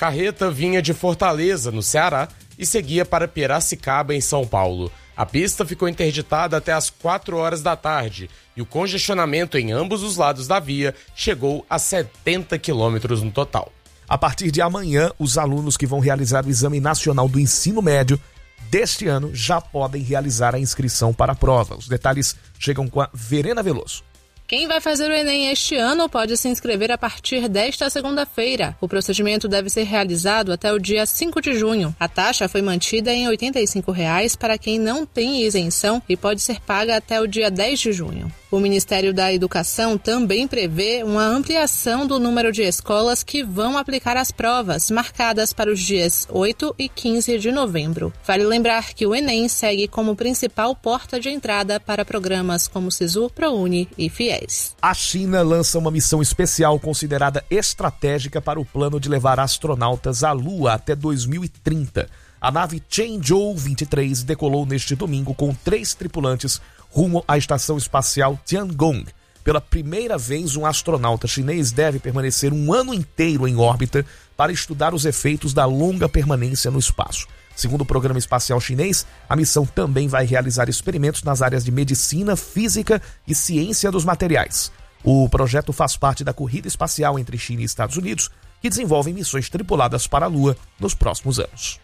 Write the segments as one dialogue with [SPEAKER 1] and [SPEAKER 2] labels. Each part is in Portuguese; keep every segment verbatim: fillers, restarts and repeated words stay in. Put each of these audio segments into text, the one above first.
[SPEAKER 1] carreta vinha de Fortaleza, no Ceará, e seguia para Piracicaba, em São Paulo. A pista ficou interditada até as quatro horas da tarde e o congestionamento em ambos os lados da via chegou a setenta quilômetros no total.
[SPEAKER 2] A partir de amanhã, os alunos que vão realizar o Exame Nacional do Ensino Médio deste ano já podem realizar a inscrição para a prova. Os detalhes chegam com a Verena Veloso.
[SPEAKER 3] Quem vai fazer o Enem este ano pode se inscrever a partir desta segunda-feira. O procedimento deve ser realizado até o dia cinco de junho. A taxa foi mantida em oitenta e cinco reais para quem não tem isenção e pode ser paga até o dia dez de junho. O Ministério da Educação também prevê uma ampliação do número de escolas que vão aplicar as provas, marcadas para os dias oito e quinze de novembro. Vale lembrar que o Enem segue como principal porta de entrada para programas como Sisu, ProUni e Fies.
[SPEAKER 2] A China lança uma missão especial considerada estratégica para o plano de levar astronautas à Lua até dois mil e trinta. A nave Changzhou vinte e três decolou neste domingo com três tripulantes rumo à estação espacial Tiangong. Pela primeira vez, um astronauta chinês deve permanecer um ano inteiro em órbita para estudar os efeitos da longa permanência no espaço. Segundo o programa espacial chinês, a missão também vai realizar experimentos nas áreas de medicina, física e ciência dos materiais. O projeto faz parte da corrida espacial entre China e Estados Unidos, que desenvolvem missões tripuladas para a Lua nos próximos anos.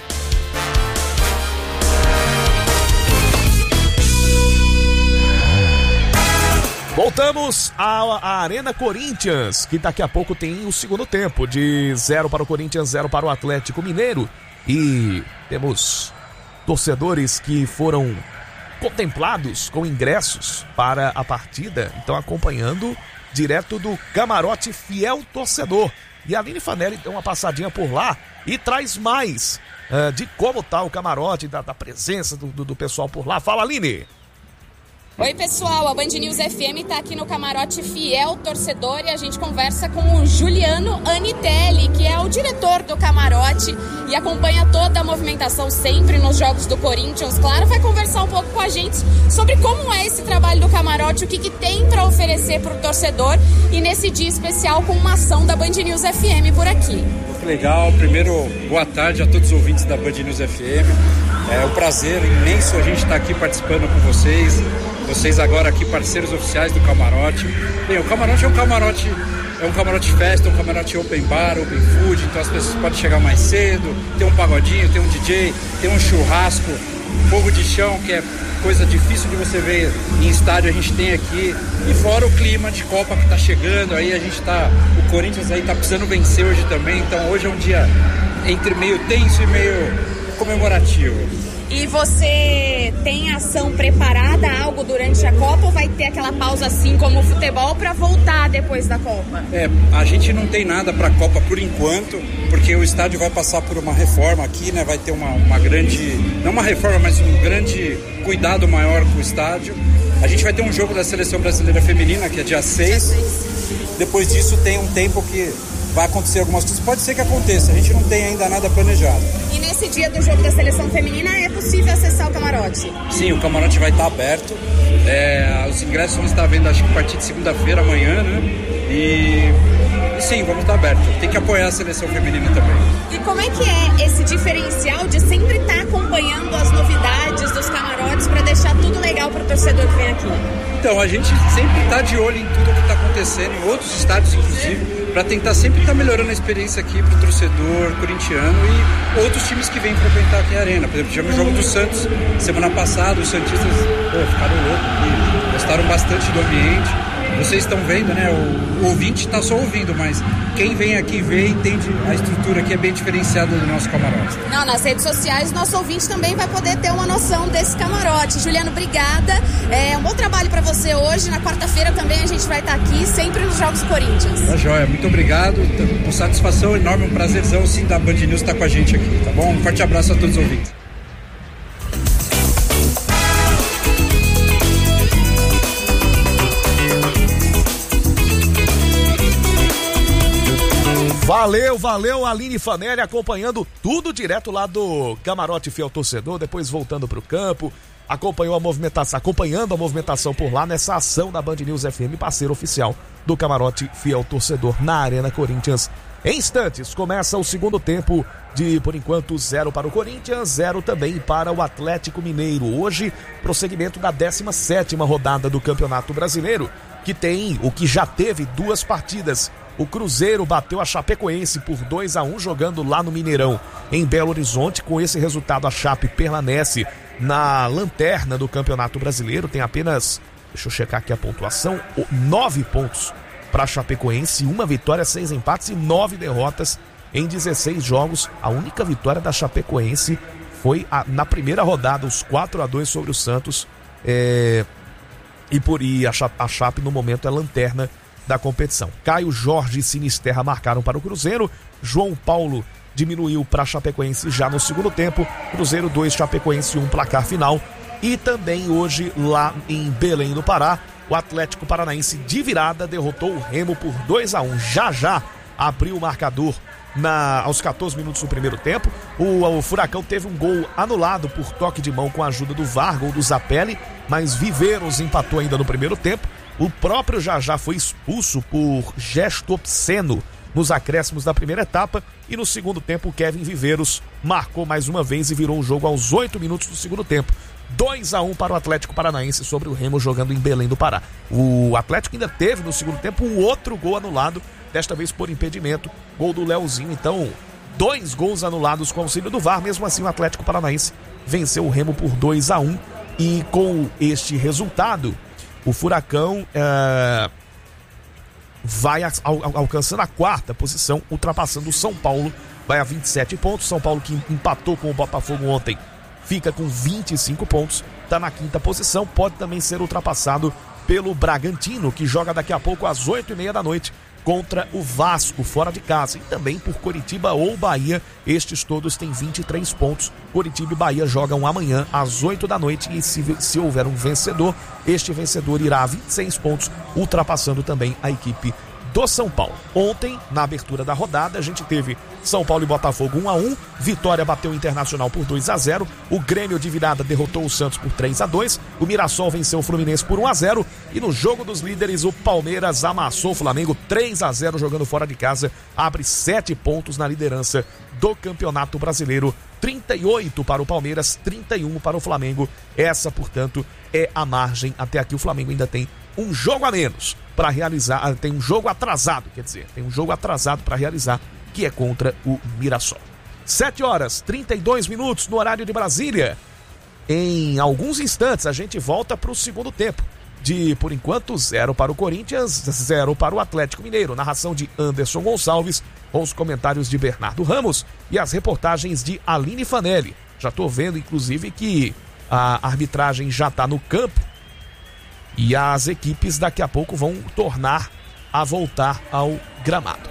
[SPEAKER 2] Voltamos à Arena Corinthians, que daqui a pouco tem o segundo tempo, de zero para o Corinthians, zero para o Atlético Mineiro. E temos torcedores que foram contemplados com ingressos para a partida, estão acompanhando direto do Camarote Fiel Torcedor. E a Aline Fanelli deu uma passadinha por lá e traz mais uh, de como está o camarote, da, da presença do, do, do pessoal por lá. Fala, Aline!
[SPEAKER 4] Oi pessoal, a Band News F M está aqui no Camarote Fiel Torcedor e a gente conversa com o Juliano Anitelli, que é o diretor do Camarote e acompanha toda a movimentação sempre nos jogos do Corinthians. Claro, vai conversar um pouco com a gente sobre como é esse trabalho do Camarote, o que, que tem para oferecer para o torcedor e nesse dia especial com uma ação da Band News F M por aqui.
[SPEAKER 5] Que legal, primeiro boa tarde a todos os ouvintes da Band News F M. É um prazer imenso a gente estar aqui participando com vocês. Vocês agora aqui parceiros oficiais do Camarote. Bem, o Camarote é um camarote, é um camarote festa, um camarote open bar, open food, então as pessoas podem chegar mais cedo, tem um pagodinho, tem um D J, tem um churrasco, fogo de chão, que é coisa difícil de você ver em estádio, a gente tem aqui. E fora o clima de Copa que tá chegando, aí a gente tá, o Corinthians aí tá precisando vencer hoje também, então hoje é um dia entre meio tenso e meio comemorativo.
[SPEAKER 4] E você tem ação preparada, algo durante a Copa, ou vai ter aquela pausa assim como o futebol para voltar depois da Copa?
[SPEAKER 5] É, a gente não tem nada para a Copa por enquanto, porque o estádio vai passar por uma reforma aqui, né? Vai ter uma, uma grande, não uma reforma, mas um grande cuidado maior com o estádio. A gente vai ter um jogo da Seleção Brasileira Feminina, que é dia seis. Depois disso tem um tempo que vai acontecer algumas coisas, pode ser que aconteça, a gente não tem ainda nada planejado.
[SPEAKER 4] E nesse dia do jogo da Seleção Feminina é possível acessar o camarote?
[SPEAKER 5] Sim, o camarote vai estar aberto, é, os ingressos vão estar vendo acho que a partir de segunda-feira, amanhã, né? E, e sim, vamos estar aberto, tem que apoiar a Seleção Feminina também.
[SPEAKER 4] E como é que é esse diferencial de sempre estar acompanhando as novidades dos camarotes para deixar tudo legal para o torcedor que vem aqui?
[SPEAKER 5] Então, a gente sempre está de olho em tudo que está acontecendo, em outros estádios inclusive, para tentar sempre estar tá melhorando a experiência aqui para o torcedor corintiano e outros times que vêm frequentar aqui a arena. Por exemplo, tivemos o jogo do Santos semana passada, os santistas pô, ficaram loucos aqui, gostaram bastante do ambiente. Vocês estão vendo, né? O, o ouvinte está só ouvindo, mas quem vem aqui vê e entende a estrutura que é bem diferenciada do nosso camarote.
[SPEAKER 4] Não, nas redes sociais o nosso ouvinte também vai poder ter uma noção desse camarote. Juliano, obrigada. É um bom trabalho para você hoje. Na quarta-feira também a gente vai estar aqui, sempre nos Jogos do Corinthians.
[SPEAKER 5] Tá joia, muito obrigado. Com satisfação enorme, um prazerzão sim da Band News estar com a gente aqui, tá bom? Um forte abraço a todos os ouvintes.
[SPEAKER 2] Valeu, valeu, Aline Fanelli acompanhando tudo direto lá do Camarote Fiel Torcedor, depois voltando pro campo, acompanhou a movimentação, acompanhando a movimentação por lá nessa ação da Band News F M, parceiro oficial do Camarote Fiel Torcedor na Arena Corinthians Em instantes, começa o segundo tempo de, por enquanto, zero para o Corinthians, zero também para o Atlético Mineiro. Hoje, prosseguimento da décima sétima rodada do Campeonato Brasileiro, que tem o que já teve duas partidas. O Cruzeiro bateu a Chapecoense por dois a um, jogando lá no Mineirão, em Belo Horizonte. Com esse resultado, a Chape permanece na lanterna do Campeonato Brasileiro. Tem apenas, deixa eu checar aqui a pontuação, nove pontos para a Chapecoense, uma vitória, seis empates e nove derrotas em dezesseis jogos. A única vitória da Chapecoense foi a, na primeira rodada, os quatro a dois sobre o Santos. É, e por e a, a Chape no momento é lanterna da competição. Caio Jorge e Sinisterra marcaram para o Cruzeiro. João Paulo diminuiu para a Chapecoense já no segundo tempo. Cruzeiro dois, Chapecoense um, placar final. E também hoje lá em Belém do Pará, o Atlético Paranaense de virada derrotou o Remo por dois a um. Já já abriu o marcador na, aos quatorze minutos do primeiro tempo. O, o Furacão teve um gol anulado por toque de mão com a ajuda do V A R, gol do Zapelli, mas Viveiros empatou ainda no primeiro tempo. O próprio Jajá foi expulso por gesto obsceno nos acréscimos da primeira etapa, e no segundo tempo o Kevin Viveiros marcou mais uma vez e virou o jogo aos oito minutos do segundo tempo. dois a um para o Atlético Paranaense sobre o Remo, jogando em Belém do Pará. O Atlético ainda teve no segundo tempo um outro gol anulado, desta vez por impedimento, gol do Leozinho. Então, dois gols anulados com auxílio do V A R. Mesmo assim, o Atlético Paranaense venceu o Remo por dois a um, e com este resultado, o Furacão é, vai al, al, alcançando a quarta posição, ultrapassando o São Paulo, vai a vinte e sete pontos. São Paulo, que empatou com o Botafogo ontem, fica com vinte e cinco pontos, está na quinta posição. Pode também ser ultrapassado pelo Bragantino, que joga daqui a pouco às oito e meia da noite contra o Vasco, fora de casa, e também por Coritiba ou Bahia. Estes todos têm vinte e três pontos. Coritiba e Bahia jogam amanhã às oito da noite, e se, se houver um vencedor, este vencedor irá a vinte e seis pontos, ultrapassando também a equipe do São Paulo. Ontem, na abertura da rodada, a gente teve São Paulo e Botafogo um a um, Vitória bateu o Internacional por dois a zero, o Grêmio de virada derrotou o Santos por três a dois, o Mirassol venceu o Fluminense por um a zero, e no jogo dos líderes o Palmeiras amassou o Flamengo três a zero, jogando fora de casa, abre sete pontos na liderança do Campeonato Brasileiro, trinta e oito para o Palmeiras, trinta e um para o Flamengo. Essa, portanto, é a margem. Até aqui o Flamengo ainda tem um jogo a menos para realizar, tem um jogo atrasado, quer dizer, tem um jogo atrasado para realizar, que é contra o Mirassol. sete horas, trinta e dois minutos no horário de Brasília. Em alguns instantes a gente volta para o segundo tempo. De, por enquanto, zero para o Corinthians, zero para o Atlético Mineiro. Narração de Anderson Gonçalves, com os comentários de Bernardo Ramos e as reportagens de Aline Fanelli. Já estou vendo, inclusive, que a arbitragem já está no campo, e as equipes daqui a pouco vão tornar a voltar ao gramado.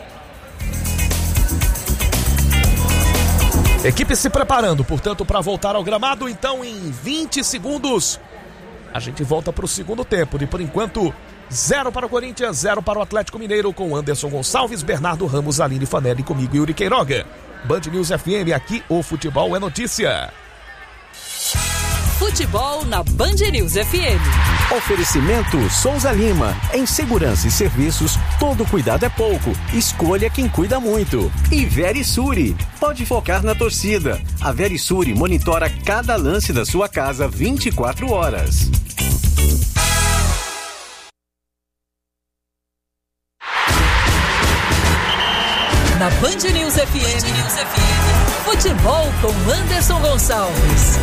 [SPEAKER 2] Equipe se preparando, portanto, para voltar ao gramado. Então, em vinte segundos, a gente volta para o segundo tempo. E por enquanto, zero para o Corinthians, zero para o Atlético Mineiro, com Anderson Gonçalves, Bernardo Ramos, Aline Fanelli, comigo, Yuri Queiroga. Band News F M, aqui o futebol é notícia.
[SPEAKER 6] Futebol na Band News F M.
[SPEAKER 7] Oferecimento Souza Lima. Em segurança e serviços, todo cuidado é pouco. Escolha quem cuida muito. E Verisure. Pode focar na torcida. A Verisure monitora cada lance da sua casa vinte e quatro horas.
[SPEAKER 6] Na Band News F M, Band News F M. Futebol com Anderson Gonçalves.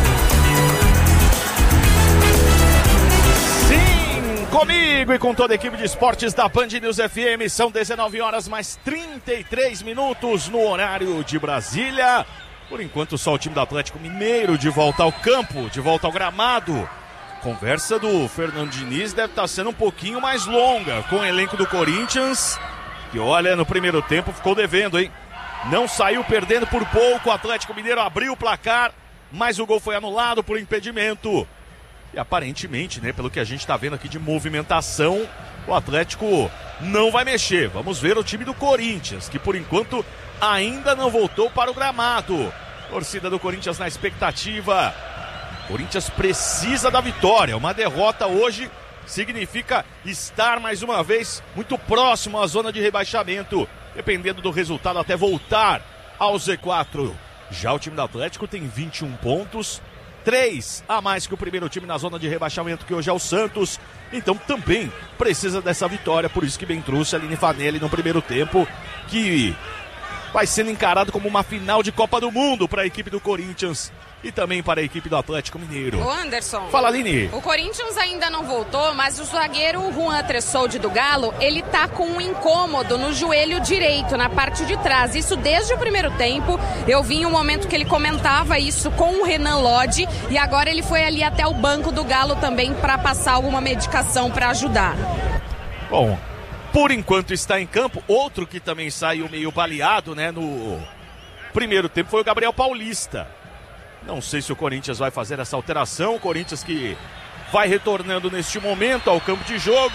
[SPEAKER 8] Sim, comigo e com toda a equipe de esportes da Band News F M, são dezenove horas mais trinta e três minutos no horário de Brasília. Por enquanto, só o time do Atlético Mineiro de volta ao campo, de volta ao gramado. Conversa do Fernando Diniz deve estar sendo um pouquinho mais longa com o elenco do Corinthians, que olha, no primeiro tempo ficou devendo, hein? Não saiu perdendo por pouco, o Atlético Mineiro abriu o placar, mas o gol foi anulado por impedimento. E aparentemente, né, pelo que a gente está vendo aqui de movimentação, o Atlético não vai mexer. Vamos ver o time do Corinthians, que por enquanto ainda não voltou para o gramado. Torcida do Corinthians na expectativa. Corinthians precisa da vitória. Uma derrota hoje significa estar mais uma vez muito próximo à zona de rebaixamento. dependendo do resultado, até voltar ao Z quatro. Já o time do Atlético tem vinte e um pontos, três a mais que o primeiro time na zona de rebaixamento, que hoje é o Santos. Então também precisa dessa vitória, por isso que bem trouxe a Aline Fanelli no primeiro tempo, que vai sendo encarado como uma final de Copa do Mundo para a equipe do Corinthians e também para a equipe do Atlético Mineiro.
[SPEAKER 4] Ô Anderson.
[SPEAKER 8] Fala, Aline.
[SPEAKER 4] O Corinthians ainda não voltou, mas o zagueiro Juan Tressoldi do Galo, ele tá com um incômodo no joelho direito, na parte de trás. Isso desde o primeiro tempo. Eu vi um momento que ele comentava isso com o Renan Lodge e agora ele foi ali até o banco do Galo também para passar alguma medicação para ajudar.
[SPEAKER 8] Bom, por enquanto está em campo. Outro que também saiu meio baleado, né, no primeiro tempo foi o Gabriel Paulista. Não sei se o Corinthians vai fazer essa alteração. O Corinthians que vai retornando neste momento ao campo de jogo,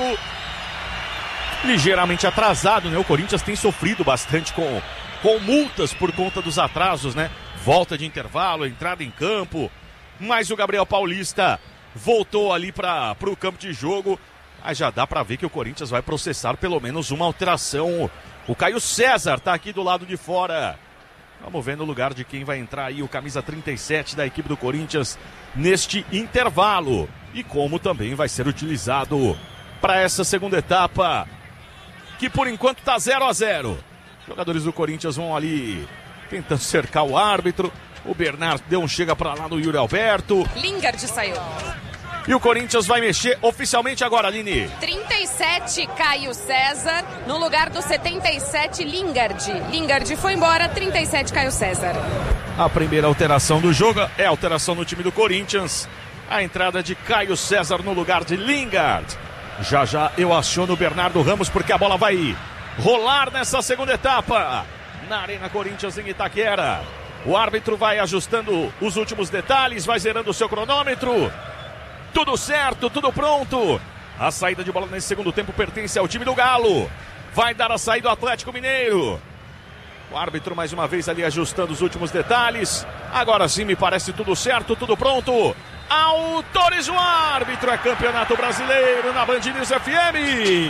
[SPEAKER 8] ligeiramente atrasado, né? O Corinthians tem sofrido bastante com, com multas por conta dos atrasos, né? Volta de intervalo, entrada em campo. Mas o Gabriel Paulista voltou ali para o campo de jogo. Aí já dá para ver que o Corinthians vai processar pelo menos uma alteração. O Caio César tá aqui do lado de fora. Vamos ver no lugar de quem vai entrar aí o camisa trinta e sete da equipe do Corinthians neste intervalo. E como também vai ser utilizado para essa segunda etapa, que por enquanto está zero a zero. Jogadores do Corinthians vão ali tentando cercar o árbitro. O Bernardo deu um chega para lá no Yuri Alberto.
[SPEAKER 4] Lingard saiu.
[SPEAKER 8] E o Corinthians vai mexer oficialmente agora, Aline.
[SPEAKER 4] trinta e sete, Caio César, no lugar do setenta e sete, Lingard. Lingard foi embora, trinta e sete, Caio César.
[SPEAKER 8] A primeira alteração do jogo é a alteração no time do Corinthians. A entrada de Caio César no lugar de Lingard. Já já eu aciono o Bernardo Ramos, porque a bola vai rolar nessa segunda etapa. Na Arena Corinthians em Itaquera. O árbitro vai ajustando os últimos detalhes, vai zerando o seu cronômetro. Tudo certo, tudo pronto. A saída de bola nesse segundo tempo pertence ao time do Galo. Vai dar a saída do Atlético Mineiro. O árbitro mais uma vez ali ajustando os últimos detalhes. Agora sim me parece tudo certo, tudo pronto. Autorizou o árbitro. É Campeonato Brasileiro na Band News F M.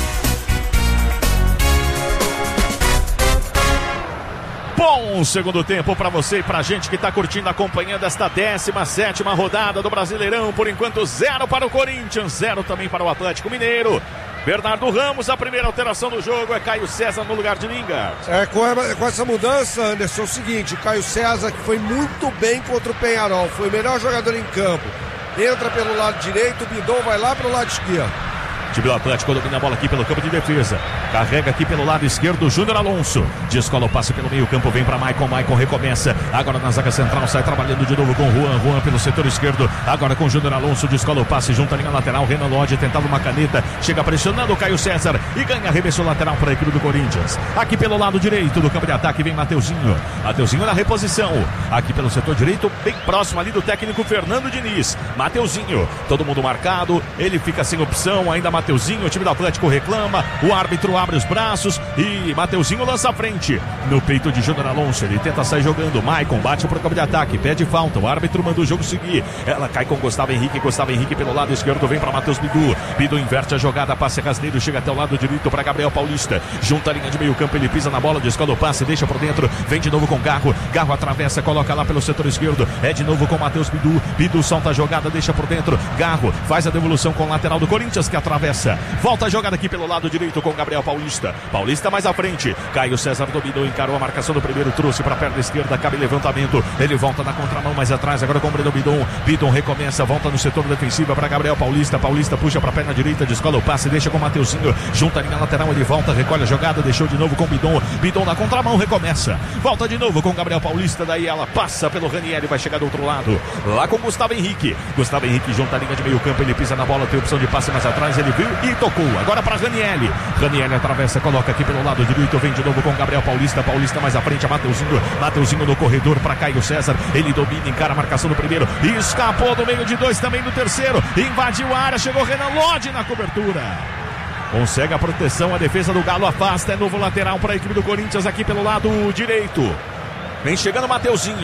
[SPEAKER 8] Bom segundo tempo para você e pra gente que tá curtindo, acompanhando esta décima sétima rodada do Brasileirão. Por enquanto, zero para o Corinthians, zero também para o Atlético Mineiro. Bernardo Ramos, a primeira alteração do jogo é Caio César no lugar de Lingard.
[SPEAKER 9] É, com, a, com essa mudança, Anderson, é o seguinte, o Caio César, que foi muito bem contra o Peñarol, foi o melhor jogador em campo. Entra pelo lado direito, o Bidon vai lá pelo lado esquerdo.
[SPEAKER 8] O time do Atlético domina a bola aqui pelo campo de defesa. Carrega aqui pelo lado esquerdo o Júnior Alonso. Descola o passe pelo meio campo, vem para Maicon. Maicon recomeça. Agora na zaga central, sai trabalhando de novo com o Juan. Juan pelo setor esquerdo. Agora com o Júnior Alonso. Descola o passe junto à linha lateral. Renan Lodge tentava uma caneta. Chega pressionando o Caio César e ganha arremesso lateral para a equipe do Corinthians. Aqui pelo lado direito do campo de ataque vem Mateuzinho. Mateuzinho na reposição. Aqui pelo setor direito, bem próximo ali do técnico Fernando Diniz. Mateuzinho, todo mundo marcado. Ele fica sem opção. Ainda Mateuzinho, o time do Atlético reclama, o árbitro abre os braços e Mateuzinho lança a frente no peito de Júnior Alonso. Ele tenta sair jogando, Maicon bate pro campo de ataque, pede falta, o árbitro manda o jogo seguir. Ela cai com Gustavo Henrique, Gustavo Henrique pelo lado esquerdo, vem para Matheus Bidu. Bidu inverte a jogada, passe rasteiro, chega até o lado direito para Gabriel Paulista. Junta a linha de meio campo, ele pisa na bola, descola o passe, deixa por dentro, vem de novo com Garro. Garro atravessa, coloca lá pelo setor esquerdo, é de novo com Matheus Bidu. Bidu solta a jogada, deixa por dentro. Garro faz a devolução com o lateral do Corinthians que atravessa. Volta a jogada aqui pelo lado direito com Gabriel Paulista. Paulista mais à frente. Caio César dominou, encarou a marcação do primeiro, trouxe para a perna esquerda, cabe levantamento. Ele volta na contramão mais atrás, agora com o Breno Bidon. Bidon recomeça, volta no setor defensivo para Gabriel Paulista. Paulista puxa para a perna direita, descola o passe, deixa com o Mateuzinho. Junta a linha lateral, ele volta, recolhe a jogada, deixou de novo com o Bidon. Bidon na contramão, recomeça. Volta de novo com o Gabriel Paulista, daí ela passa pelo Ranieri, vai chegar do outro lado. Lá com Gustavo Henrique. Gustavo Henrique junta a linha de meio campo, ele pisa na bola, tem opção de passe mais atrás, ele viu e tocou. Agora para Ranieri. Ranieri atravessa, coloca aqui pelo lado direito, vem de novo com Gabriel Paulista. Paulista mais à frente, a Mateuzinho. Mateuzinho no corredor para Caio César. Ele domina, encara a marcação do primeiro. Escapou do meio de dois, também do terceiro. Invadiu a área, chegou Renan Lodge na cobertura. Consegue a proteção, a defesa do Galo afasta. É novo lateral para a equipe do Corinthians aqui pelo lado direito. Vem chegando o Mateuzinho.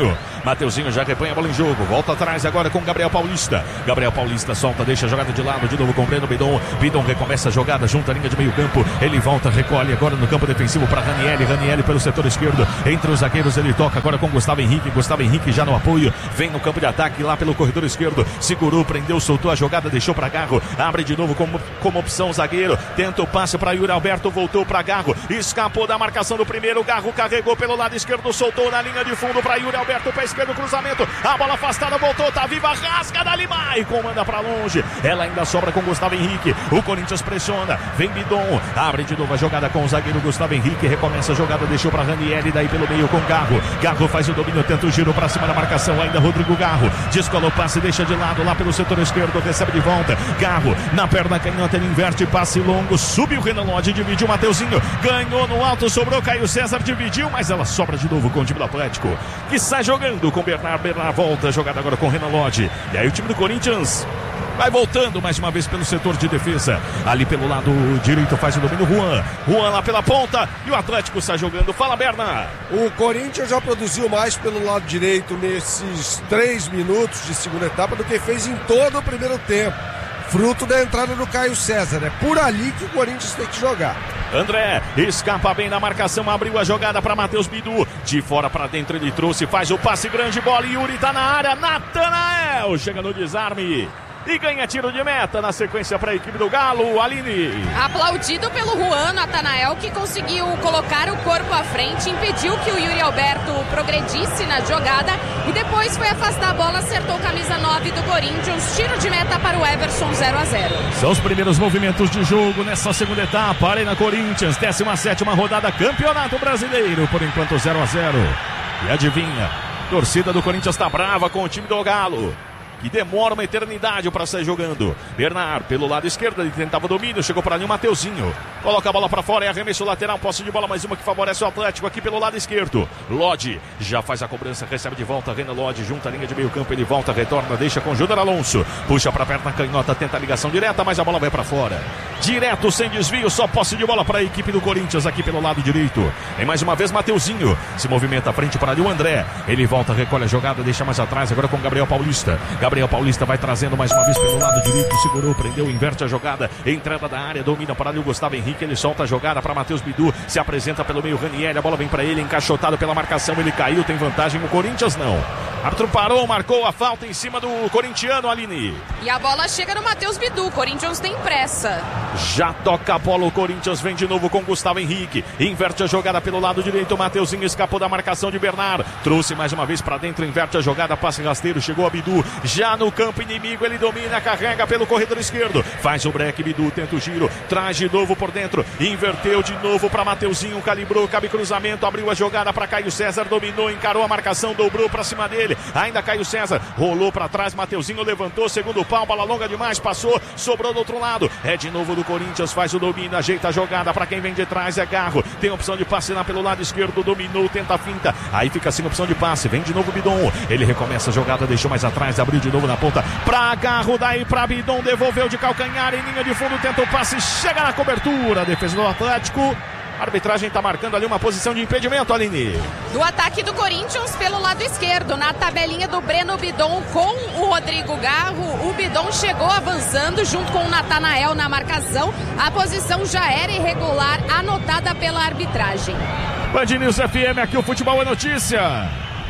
[SPEAKER 8] Mateuzinho já repanha a bola em jogo. Volta atrás agora com Gabriel Paulista. Gabriel Paulista solta, deixa a jogada de lado. De novo com Breno Bidon. Bidon recomeça a jogada junto à linha de meio campo. Ele volta, recolhe agora no campo defensivo para Ranieri. Ranieri pelo setor esquerdo. Entre os zagueiros ele toca agora com Gustavo Henrique. Gustavo Henrique já no apoio. Vem no campo de ataque lá pelo corredor esquerdo. Segurou, prendeu, soltou a jogada, deixou para Garro. Abre de novo como, como opção zagueiro. Tenta o passe para Yuri Alberto. Voltou para Garro. Escapou da marcação do primeiro. Garro carregou pelo lado esquerdo. Soltou na linha de fundo para Yuri Alberto. Pé esquerdo, cruzamento. A bola afastada, voltou. Tá viva, rasga da Lima e comanda para longe. Ela ainda sobra com Gustavo Henrique. O Corinthians pressiona. Vem Bidon. Abre de novo a jogada com o zagueiro Gustavo Henrique. Recomeça a jogada. Deixou para Ranieri. Daí pelo meio com Garro. Garro faz o domínio. Tenta o giro para cima da marcação. Ainda Rodrigo Garro. Descola o passe. Deixa de lado lá pelo setor esquerdo. Recebe de volta. Garro na perna canhota. Ele inverte. Passe longo. Subiu o Renan Lodge. Dividiu o Mateuzinho. Ganhou no alto. Sobrou. Caio César. Dividiu. Mas ela sobra de novo com o time do Atlético. Que sai jogando com Bernard. Bernard volta. Jogada agora com Renan Lodge. E aí o time do Corinthians vai voltando mais uma vez pelo setor de defesa. Ali pelo lado direito faz o domínio Juan. Juan lá pela ponta. E o Atlético está jogando. Fala, Berna.
[SPEAKER 9] O Corinthians já produziu mais pelo lado direito nesses três minutos de segunda etapa do que fez em todo o primeiro tempo. Fruto da entrada do Caio César. É por ali que o Corinthians tem que jogar.
[SPEAKER 8] André escapa bem na marcação. Abriu a jogada para Matheus Bidu. De fora para dentro ele trouxe. Faz o passe grande. Bola. Yuri tá na área. Natanael chega no desarme e ganha tiro de meta na sequência para a equipe do Galo. Aline.
[SPEAKER 4] Aplaudido pelo Juan Natanael, que conseguiu colocar o corpo à frente, impediu que o Yuri Alberto progredisse na jogada e depois foi afastar a bola, acertou camisa nove do Corinthians. Tiro de meta para o Everson, zero a zero.
[SPEAKER 8] São os primeiros movimentos de jogo nessa segunda etapa. Arena Corinthians, décima sétima rodada, Campeonato Brasileiro. Por enquanto zero a zero. E adivinha, a torcida do Corinthians está brava com o time do Galo, que demora uma eternidade para sair jogando. Bernard pelo lado esquerdo, ele tentava o domínio, chegou para ali o Mateuzinho. Coloca a bola para fora, é arremesso lateral, posse de bola, mais uma que favorece o Atlético aqui pelo lado esquerdo. Lodge já faz a cobrança, recebe de volta, Renan Lodge, junta a linha de meio campo, ele volta, retorna, deixa com Júnior Alonso. Puxa para perna canhota, tenta a ligação direta, mas a bola vai para fora. Direto, sem desvio, só posse de bola para a equipe do Corinthians aqui pelo lado direito. Tem mais uma vez Mateuzinho, se movimenta à frente para ali o André. Ele volta, recolhe a jogada, deixa mais atrás, agora com Gabriel Paulista. Gabriel Paulista vai trazendo mais uma vez pelo lado direito, segurou, prendeu, inverte a jogada, entrada da área, domina para ali o Gustavo Henrique, ele solta a jogada para Matheus Bidu, se apresenta pelo meio Ranieri, a bola vem para ele, encaixotado pela marcação, ele caiu, tem vantagem, o Corinthians não. O árbitro parou, marcou a falta em cima do corintiano, Aline.
[SPEAKER 4] E a bola chega no Matheus Bidu, o Corinthians tem pressa.
[SPEAKER 8] Já toca a bola, o Corinthians vem de novo com Gustavo Henrique, inverte a jogada pelo lado direito, o Mateuzinho escapou da marcação de Bernard, trouxe mais uma vez para dentro, inverte a jogada, passe rasteiro, chegou a Bidu, já no campo inimigo, ele domina, carrega pelo corredor esquerdo, faz o break, Bidu tenta o giro, traz de novo por dentro, inverteu de novo para Mateuzinho, calibrou, cabe cruzamento, abriu a jogada para Caio César, dominou, encarou a marcação, dobrou para cima dele, ainda Caio César, rolou para trás, Mateuzinho levantou, segundo pau, bola longa demais, passou, sobrou do outro lado, é de novo do Corinthians, faz o domínio, ajeita a jogada para quem vem de trás, é Garro, tem opção de passe lá pelo lado esquerdo, dominou, tenta a finta, aí fica sem opção de passe, vem de novo Bidon, ele recomeça a jogada, deixou mais atrás, abriu de novo na ponta, pra Garro, daí pra Bidon, devolveu de calcanhar em linha de fundo, tenta o passe, chega na cobertura, defesa do Atlético. A arbitragem está marcando ali uma posição de impedimento, Aline.
[SPEAKER 4] Do ataque do Corinthians pelo lado esquerdo, na tabelinha do Breno Bidon com o Rodrigo Garro. O Bidon chegou avançando junto com o Natanael na marcação. A posição já era irregular, anotada pela arbitragem.
[SPEAKER 8] Band News F M, aqui o futebol é notícia.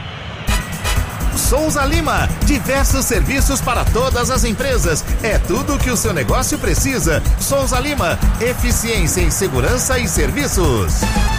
[SPEAKER 10] Souza Lima, diversos serviços para todas as empresas. É tudo o que o seu negócio precisa. Souza Lima, eficiência em segurança e serviços.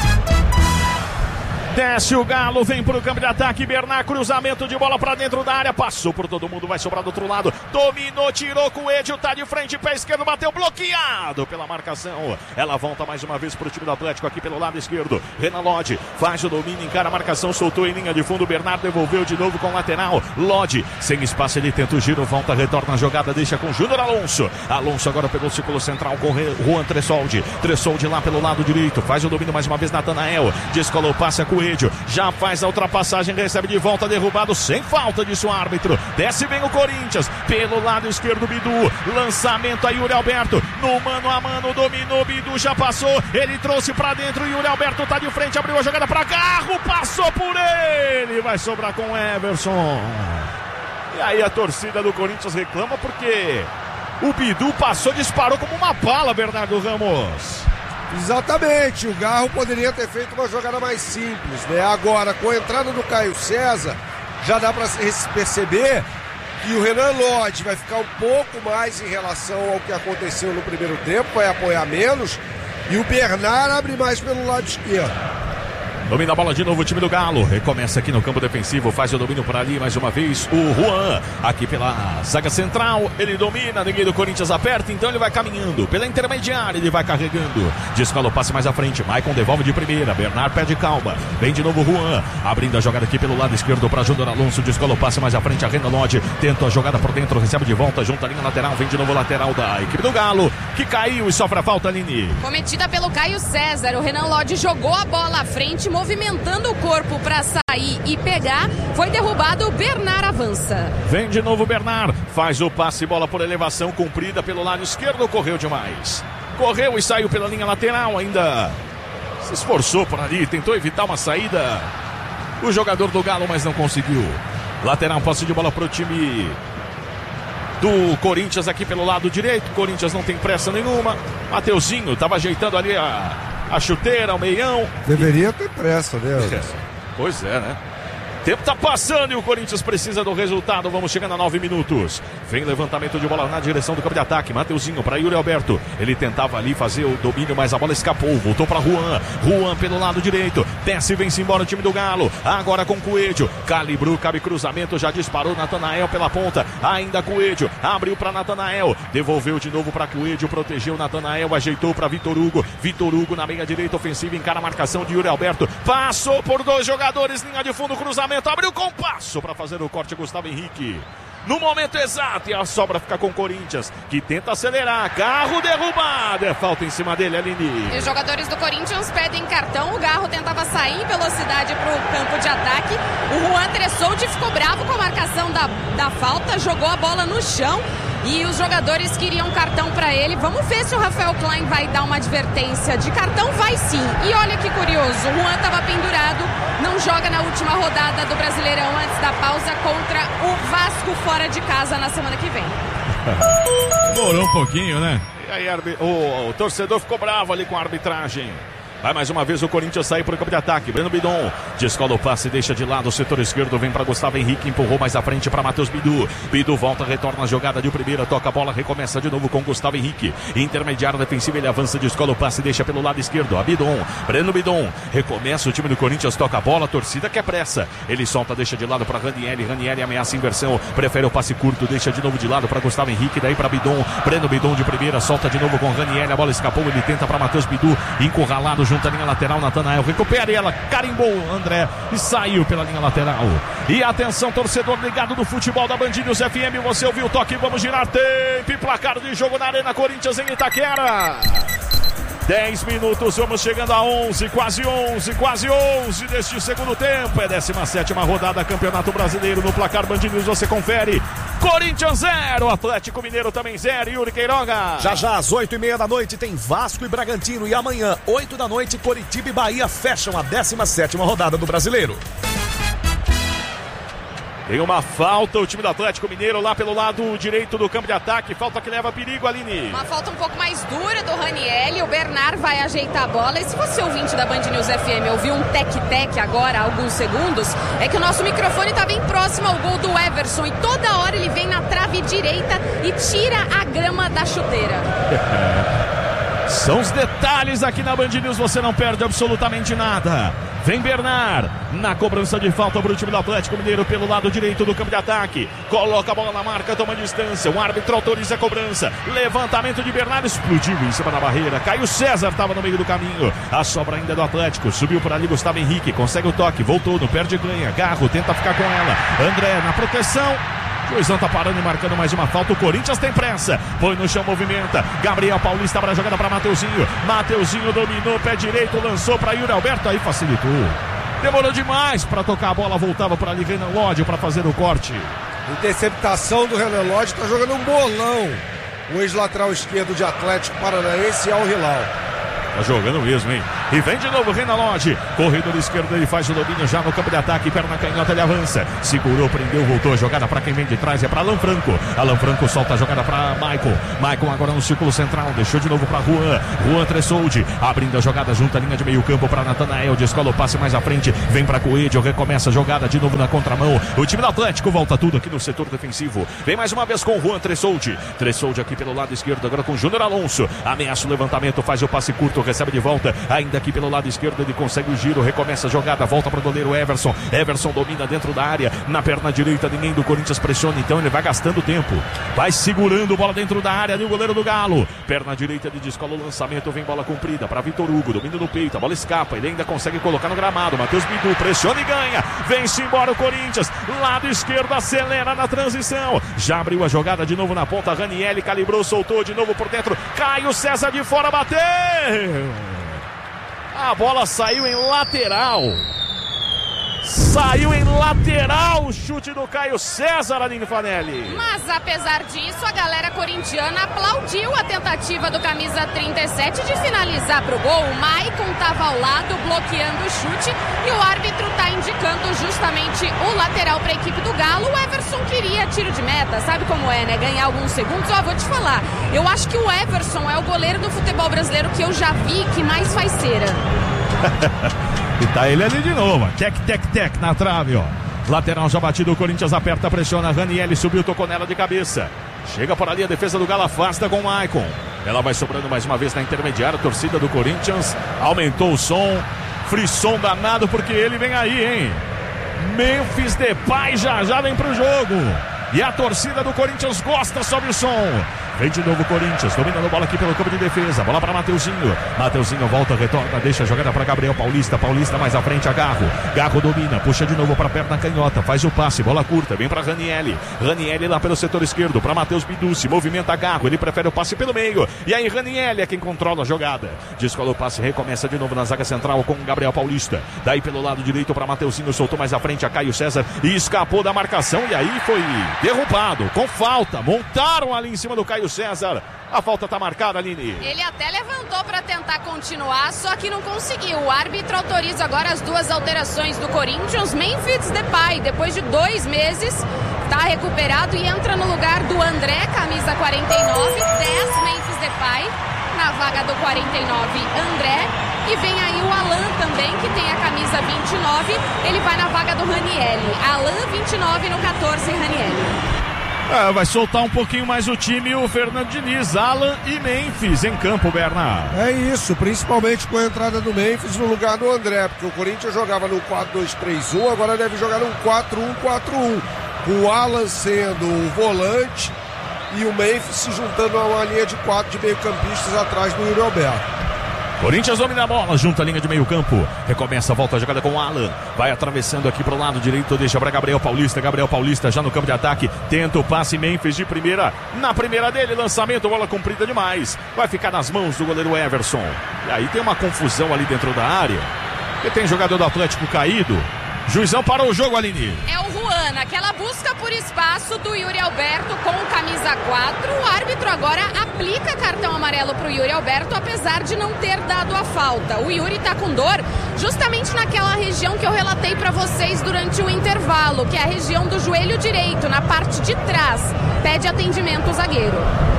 [SPEAKER 8] Desce o Galo, vem pro campo de ataque, Bernard, cruzamento de bola pra dentro da área, passou por todo mundo, vai sobrar do outro lado, dominou, tirou com o Edil, tá de frente, pé esquerdo, bateu, bloqueado pela marcação, ela volta mais uma vez pro time do Atlético aqui pelo lado esquerdo, Renan Lodge, faz o domínio, encara a marcação, soltou em linha de fundo, Bernard devolveu de novo com o lateral, Lodge, sem espaço, ele tenta o giro, volta, retorna a jogada, deixa com Júnior Alonso, Alonso agora pegou o círculo central com Juan Tressoldi, Tressoldi lá pelo lado direito, faz o domínio mais uma vez, Natanael, descolou o passe, a Coelho, Coelho, já faz a ultrapassagem, recebe de volta, derrubado sem falta, disse o árbitro. Desce bem o Corinthians, pelo lado esquerdo Bidu, lançamento a Yuri Alberto, no mano a mano, dominou Bidu, já passou, ele trouxe pra dentro, Yuri Alberto tá de frente, abriu a jogada pra Garro, passou por ele, vai sobrar com o Everson. E aí a torcida do Corinthians reclama porque o Bidu passou, disparou como uma bala, Bernardo Ramos.
[SPEAKER 9] Exatamente, o Garro poderia ter feito uma jogada mais simples, né? Agora, com a entrada do Caio César, já dá para perceber que o Renan Lodge vai ficar um pouco mais em relação ao que aconteceu no primeiro tempo, vai apoiar menos, e o Bernard abre mais pelo lado esquerdo.
[SPEAKER 8] Domina a bola de novo o time do Galo. Recomeça aqui no campo defensivo. Faz o domínio por ali mais uma vez. O Juan aqui pela zaga central. Ele domina. Ninguém do Corinthians aperta. Então ele vai caminhando. Pela intermediária ele vai carregando. Descola o passe mais à frente. Maicon devolve de primeira. Bernard perde calma. Vem de novo o Juan. Abrindo a jogada aqui pelo lado esquerdo para Júnior Alonso. Descola o passe mais à frente. A Renan Lodge tenta a jogada por dentro. Recebe de volta. Junta a linha lateral. Vem de novo o lateral da equipe do Galo. Que caiu e sofre a falta, Aline.
[SPEAKER 4] Cometida pelo Caio César. O Renan Lodge jogou a bola à frente, movimentando o corpo para sair e pegar, foi derrubado, o Bernard avança.
[SPEAKER 8] Vem de novo o Bernard, faz o passe, bola por elevação, comprida pelo lado esquerdo, correu demais. Correu e saiu pela linha lateral, ainda se esforçou por ali, tentou evitar uma saída. O jogador do Galo, mas não conseguiu. Lateral, passe de bola para o time do Corinthians aqui pelo lado direito. Corinthians não tem pressa nenhuma. Mateuzinho estava ajeitando ali a... a chuteira, o meião.
[SPEAKER 9] Deveria ter pressa, né?
[SPEAKER 8] Pois é, né? O tempo tá passando e o Corinthians precisa do resultado. Vamos chegando a nove minutos. Vem levantamento de bola na direção do campo de ataque. Mateuzinho para Yuri Alberto. Ele tentava ali fazer o domínio, mas a bola escapou. Voltou para Juan. Juan pelo lado direito. Desce e vem-se embora o time do Galo. Agora com Coelho. Calibrou, cabe cruzamento. Já disparou Natanael pela ponta. Ainda Coelho. Abriu para Natanael. Devolveu de novo para Coelho. Protegeu Natanael. Ajeitou para Vitor Hugo. Vitor Hugo na meia direita ofensiva. Encara a marcação de Yuri Alberto. Passou por dois jogadores. Linha de fundo, cruzamento. Abriu com passo para fazer o corte Gustavo Henrique. No momento exato, e a sobra fica com o Corinthians, que tenta acelerar. Garro derrubado. É falta em cima dele, Aline.
[SPEAKER 4] E os jogadores do Corinthians pedem cartão. O Garro tentava sair em velocidade para o campo de ataque. O Juan Tressoldi ficou bravo com a marcação da, da falta, jogou a bola no chão. E os jogadores queriam cartão para ele. Vamos ver se o Rafael Klein vai dar uma advertência de cartão. Vai sim. E olha que curioso, o Juan estava pendurado, não joga na última rodada do Brasileirão antes da pausa contra o Vasco fora de casa na semana que vem.
[SPEAKER 8] Demorou um pouquinho, né? E aí o, o torcedor ficou bravo ali com a arbitragem. Vai mais uma vez o Corinthians sair para o campo de ataque. Breno Bidon descola o passe, deixa de lado o setor esquerdo, vem para Gustavo Henrique, empurrou mais à frente para Matheus Bidu. Bidu volta, retorna a jogada de primeira, toca a bola, recomeça de novo com Gustavo Henrique. Intermediário defensivo, ele avança, descola o passe, deixa pelo lado esquerdo. A Bidon, Breno Bidon, recomeça o time do Corinthians, toca a bola, a torcida quer pressa. Ele solta, deixa de lado para Ranieri, Ranieri ameaça inversão, prefere o passe curto, deixa de novo de lado para Gustavo Henrique, daí para Bidon. Breno Bidon de primeira, solta de novo com Ranieri, a bola escapou, ele tenta para Matheus Bidu, encurralado junto à linha lateral, Natanael recupera e ela carimbou André e saiu pela linha lateral. E atenção, torcedor ligado no futebol da Band News F M, você ouviu o toque, vamos girar tempo e placar de jogo na Arena Corinthians em Itaquera. dez minutos, vamos chegando a onze, quase onze, quase onze deste segundo tempo. É décima sétima rodada, Campeonato Brasileiro. No placar Band News você confere. Corinthians zero, Atlético Mineiro também zero. Yuri Queiroga.
[SPEAKER 2] Já já às oito e meia da noite tem Vasco e Bragantino. E amanhã, oito da noite, Coritiba e Bahia fecham a décima sétima rodada do Brasileiro.
[SPEAKER 8] Tem uma falta, o time do Atlético Mineiro lá pelo lado direito do campo de ataque. Falta que leva perigo, Aline.
[SPEAKER 4] Uma falta um pouco mais dura do Ranieri. O Bernard vai ajeitar a bola. E se você, ouvinte da Band News F M, ouviu um tec-tec agora há alguns segundos, é que o nosso microfone está bem próximo ao gol do Everson. E toda hora ele vem na trave direita e tira a grama da chuteira.
[SPEAKER 8] São os detalhes aqui na Band News, você não perde absolutamente nada. Vem Bernard, na cobrança de falta para o time do Atlético Mineiro pelo lado direito do campo de ataque. Coloca a bola na marca, toma distância, o árbitro autoriza a cobrança. Levantamento de Bernard, explodiu em cima da barreira. Caio César estava no meio do caminho. A sobra ainda do Atlético, subiu por ali Gustavo Henrique, consegue o toque, voltou, não perde ganha. Garro tenta ficar com ela. André na proteção. Juizão tá parando e marcando mais uma falta. O Corinthians tem pressa. Põe no chão, movimenta. Gabriel Paulista para a jogada para Mateuzinho. Mateuzinho dominou, pé direito, lançou para Yuri Alberto. Aí facilitou. Demorou demais para tocar a bola, voltava para ali Renan Lodge para fazer o corte.
[SPEAKER 9] Interceptação do Renan Lodge, tá jogando um bolão. O ex-lateral esquerdo de Atlético Paranaense Al Hilal.
[SPEAKER 8] Tá jogando mesmo, hein? E vem de novo Renan Lodge. Corredor esquerdo, ele faz o domínio já no campo de ataque. Perna canhota, ele avança. Segurou, prendeu, voltou. A jogada para quem vem de trás é para Alan Franco. Alan Franco solta a jogada para Michael. Michael agora no círculo central. Deixou de novo para Juan. Juan Tressoldi. Abrindo a jogada junto à linha de meio campo para Natanael. Descola o passe mais à frente. Vem para Coelho. Recomeça a jogada de novo na contramão. O time do Atlético volta tudo aqui no setor defensivo. Vem mais uma vez com Juan Tressoldi. Tressoldi aqui pelo lado esquerdo. Agora com Júnior Alonso. Ameaça o levantamento. Faz o passe curto. Recebe de volta, ainda aqui pelo lado esquerdo ele consegue o giro, recomeça a jogada, volta para o goleiro Everson, Everson domina dentro da área, na perna direita ninguém do Corinthians pressiona, então ele vai gastando tempo, vai segurando bola dentro da área, ali o goleiro do Galo, perna direita ele descola o lançamento, vem bola comprida para Vitor Hugo, domina no peito, a bola escapa, ele ainda consegue colocar no gramado, Matheus Bidu pressiona e ganha, vem-se embora o Corinthians, lado esquerdo acelera na transição, já abriu a jogada de novo na ponta, Ranieri calibrou, soltou de novo por dentro, Caio César de fora, bateu! A bola saiu em lateral. Saiu em lateral o chute do Caio César, Aline Fanelli.
[SPEAKER 4] Mas apesar disso, a galera corintiana aplaudiu a tentativa do camisa trinta e sete de finalizar pro gol. O Maicon estava ao lado bloqueando o chute e o árbitro está indicando justamente o lateral para a equipe do Galo. O Everson queria tiro de meta, sabe como é, né? Ganhar alguns segundos. Ó, vou te falar, eu acho que o Everson é o goleiro do futebol brasileiro que eu já vi que mais faz cera.
[SPEAKER 8] E tá ele ali de novo, tec, tec, tec na trave, ó. Lateral já batido, o Corinthians aperta, pressiona, Ranieri subiu, tocou nela de cabeça. Chega por ali a defesa do Galo, afasta com o Maicon. Ela vai sobrando mais uma vez na intermediária, a torcida do Corinthians aumentou o som, frisson danado porque ele vem aí, hein. Memphis Depay já já vem pro jogo. E a torcida do Corinthians gosta, sobe o som. Vem de novo o Corinthians, dominando a bola aqui pelo campo de defesa. Bola para Mateuzinho. Mateuzinho volta, retorna, deixa a jogada para Gabriel Paulista. Paulista mais à frente a Garro. Garro domina, puxa de novo para a perna canhota. Faz o passe, bola curta, vem para Ranieri. Ranieri lá pelo setor esquerdo, para Matheus Biducci. Movimenta a Garro, ele prefere o passe pelo meio. E aí Ranieri é quem controla a jogada. Descola o passe, recomeça de novo na zaga central com Gabriel Paulista. Daí pelo lado direito para Mateuzinho, soltou mais à frente a Caio César. E escapou da marcação e aí foi derrubado, com falta. Montaram ali em cima do Caio César. A falta tá marcada, Aline.
[SPEAKER 4] Ele até levantou para tentar continuar, só que não conseguiu. O árbitro autoriza agora as duas alterações do Corinthians. Memphis Depay, depois de dois meses, tá recuperado e entra no lugar do André, camisa quarenta e nove. dez Memphis Depay na vaga do quarenta e nove, André. E vem aí o Alan também, que tem a camisa vinte e nove. Ele vai na vaga do Ranieri. Alan vinte e nove no catorze, Ranieri.
[SPEAKER 8] É, vai soltar um pouquinho mais o time o Fernando Diniz, Alan e Memphis em campo, Bernardo.
[SPEAKER 9] É isso, principalmente com a entrada do Memphis no lugar do André, porque o Corinthians jogava no quatro dois três um, agora deve jogar no quatro um quatro um, com o Alan sendo o volante e o Memphis se juntando a uma linha de quatro de meio-campistas atrás do Yuri Alberto.
[SPEAKER 8] Corinthians domina a bola, junto à linha de meio campo. Recomeça a volta, a jogada com o Alan. Vai atravessando aqui pro lado direito, deixa para Gabriel Paulista. Gabriel Paulista já no campo de ataque. Tenta o passe, Memphis de primeira. Na primeira dele, lançamento, bola comprida demais. Vai ficar nas mãos do goleiro Everson. E aí tem uma confusão ali dentro da área. E tem jogador do Atlético caído. Juizão parou o jogo, Aline.
[SPEAKER 4] É o Juan, aquela busca por espaço do Yuri Alberto com o camisa quatro. O árbitro agora aplica cartão amarelo pro Yuri Alberto, apesar de não ter dado a falta. O Yuri tá com dor justamente naquela região que eu relatei para vocês durante o intervalo, que é a região do joelho direito, na parte de trás. Pede atendimento o zagueiro.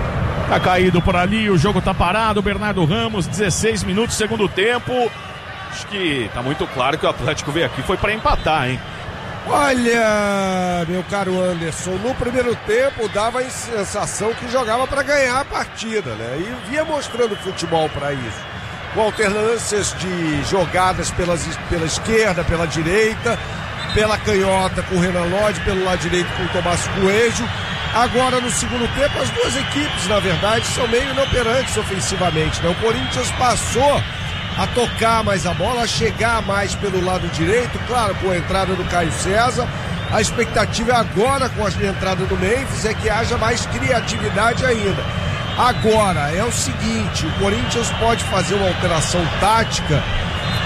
[SPEAKER 8] Tá caído por ali, o jogo tá parado. Bernardo Ramos, dezesseis minutos, segundo tempo. Acho que tá muito claro que o Atlético veio aqui foi para empatar, hein?
[SPEAKER 9] Olha, meu caro Anderson, no primeiro tempo dava a sensação que jogava para ganhar a partida, né? E vinha mostrando futebol para isso. Com alternâncias de jogadas pelas, pela esquerda, pela direita, pela canhota com o Renan Lodge, pelo lado direito com o Tomás Coelho. Agora no segundo tempo as duas equipes, na verdade, são meio inoperantes ofensivamente, né? O Corinthians passou a tocar mais a bola, a chegar mais pelo lado direito, claro, com a entrada do Caio César. A expectativa agora com a entrada do Memphis é que haja mais criatividade ainda. Agora, é o seguinte, o Corinthians pode fazer uma alteração tática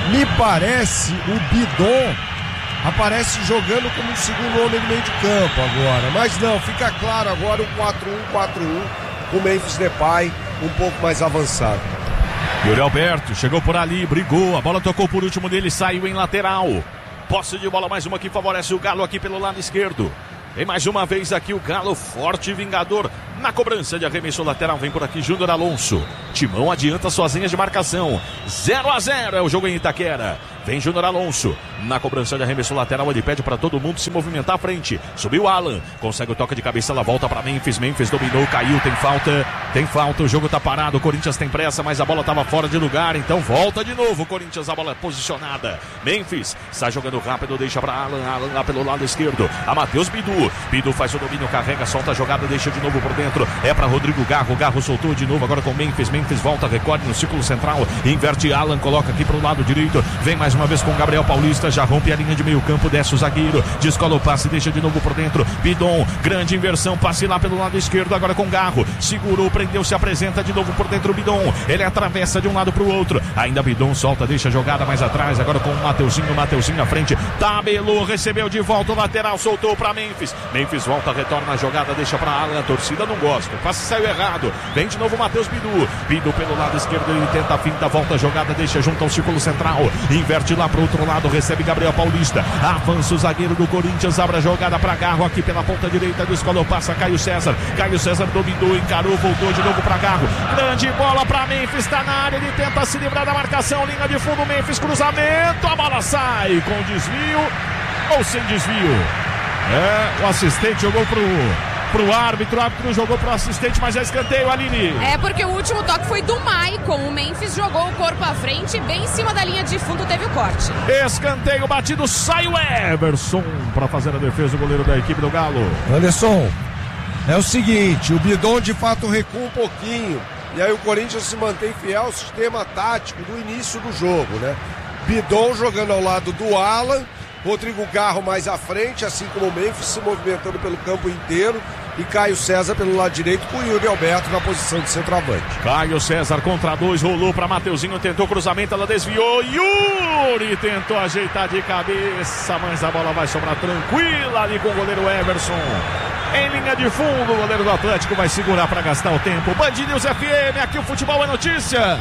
[SPEAKER 9] Me parece o Bidon aparece jogando como um segundo homem no meio de campo agora. Mas não, fica claro agora o quatro um quatro um com o Memphis Depay um pouco mais avançado.
[SPEAKER 8] Yuri Alberto chegou por ali, brigou, a bola tocou por último dele, saiu em lateral. Posse de bola, mais uma que favorece o Galo aqui pelo lado esquerdo. Tem mais uma vez aqui o Galo, forte vingador na cobrança de arremesso lateral. Vem por aqui Júnior Alonso. Timão adianta suas linhas de marcação. zero a zero é o jogo em Itaquera. Vem Júnior Alonso na cobrança de arremesso lateral. Ele pede para todo mundo se movimentar à frente. Subiu Alan, consegue o toque de cabeça. Ela volta para Memphis. Memphis dominou, caiu. Tem falta, tem falta. O jogo tá parado. O Corinthians tem pressa, mas a bola tava fora de lugar. Então volta de novo. O Corinthians, a bola posicionada. Memphis sai jogando rápido. Deixa para Alan. Alan lá pelo lado esquerdo. A Matheus Bidu. Bidu faz o domínio, carrega, solta a jogada, deixa de novo por dentro. É para Rodrigo Garro. Garro soltou de novo agora com Memphis. Memphis volta, recorre no círculo central. Inverte Alan, coloca aqui pro lado direito. Vem mais uma vez com Gabriel Paulista. Já rompe a linha de meio campo, desce o zagueiro. Descola o passe, deixa de novo por dentro. Bidon, grande inversão, passe lá pelo lado esquerdo. Agora com Garro. Segurou, prendeu, se apresenta de novo por dentro. Bidon, ele atravessa de um lado pro outro. Ainda Bidon solta, deixa a jogada mais atrás. Agora com o Mateuzinho. Mateuzinho na frente. Tabelou, recebeu de volta o lateral, soltou para Memphis. Memphis volta, retorna a jogada, deixa para Alan. A torcida não gosta. O passe saiu errado. Vem de novo o Matheus Bidu. Bidu pelo lado esquerdo, ele tenta a finta, volta a jogada, deixa junto ao círculo central. Inverte lá pro outro lado, recebe Gabriel Paulista. Avança o zagueiro do Corinthians, abre a jogada para Garro aqui pela ponta direita. Descolou, passa Caio César. Caio César dominou, encarou, voltou de novo para Garro. Grande bola para Memphis, tá na área, ele tenta se livrar da marcação. Linha de fundo, Memphis, cruzamento. A bola sai com desvio ou sem desvio. É, o assistente jogou pro, pro árbitro, o árbitro jogou pro assistente, mas é escanteio, Aline.
[SPEAKER 4] É porque o último toque foi do Maicon, o Memphis jogou o corpo à frente, bem em cima da linha de fundo teve o corte.
[SPEAKER 8] Escanteio batido, sai o Everson para fazer a defesa, o goleiro da equipe do Galo.
[SPEAKER 9] Anderson, é o seguinte, o Bidon de fato recua um pouquinho, e aí o Corinthians se mantém fiel ao sistema tático do início do jogo, né? Bidon jogando ao lado do Alan, Rodrigo Garro mais à frente, assim como o Memphis se movimentando pelo campo inteiro, e Caio César pelo lado direito com o Yuri Alberto na posição de centroavante.
[SPEAKER 8] Caio César contra dois, rolou para Mateuzinho, tentou cruzamento, ela desviou, Yuri tentou ajeitar de cabeça, mas a bola vai sobrar tranquila ali com o goleiro Everson. Em linha de fundo, o goleiro do Atlético vai segurar para gastar o tempo. Band News F M, aqui o futebol é notícia.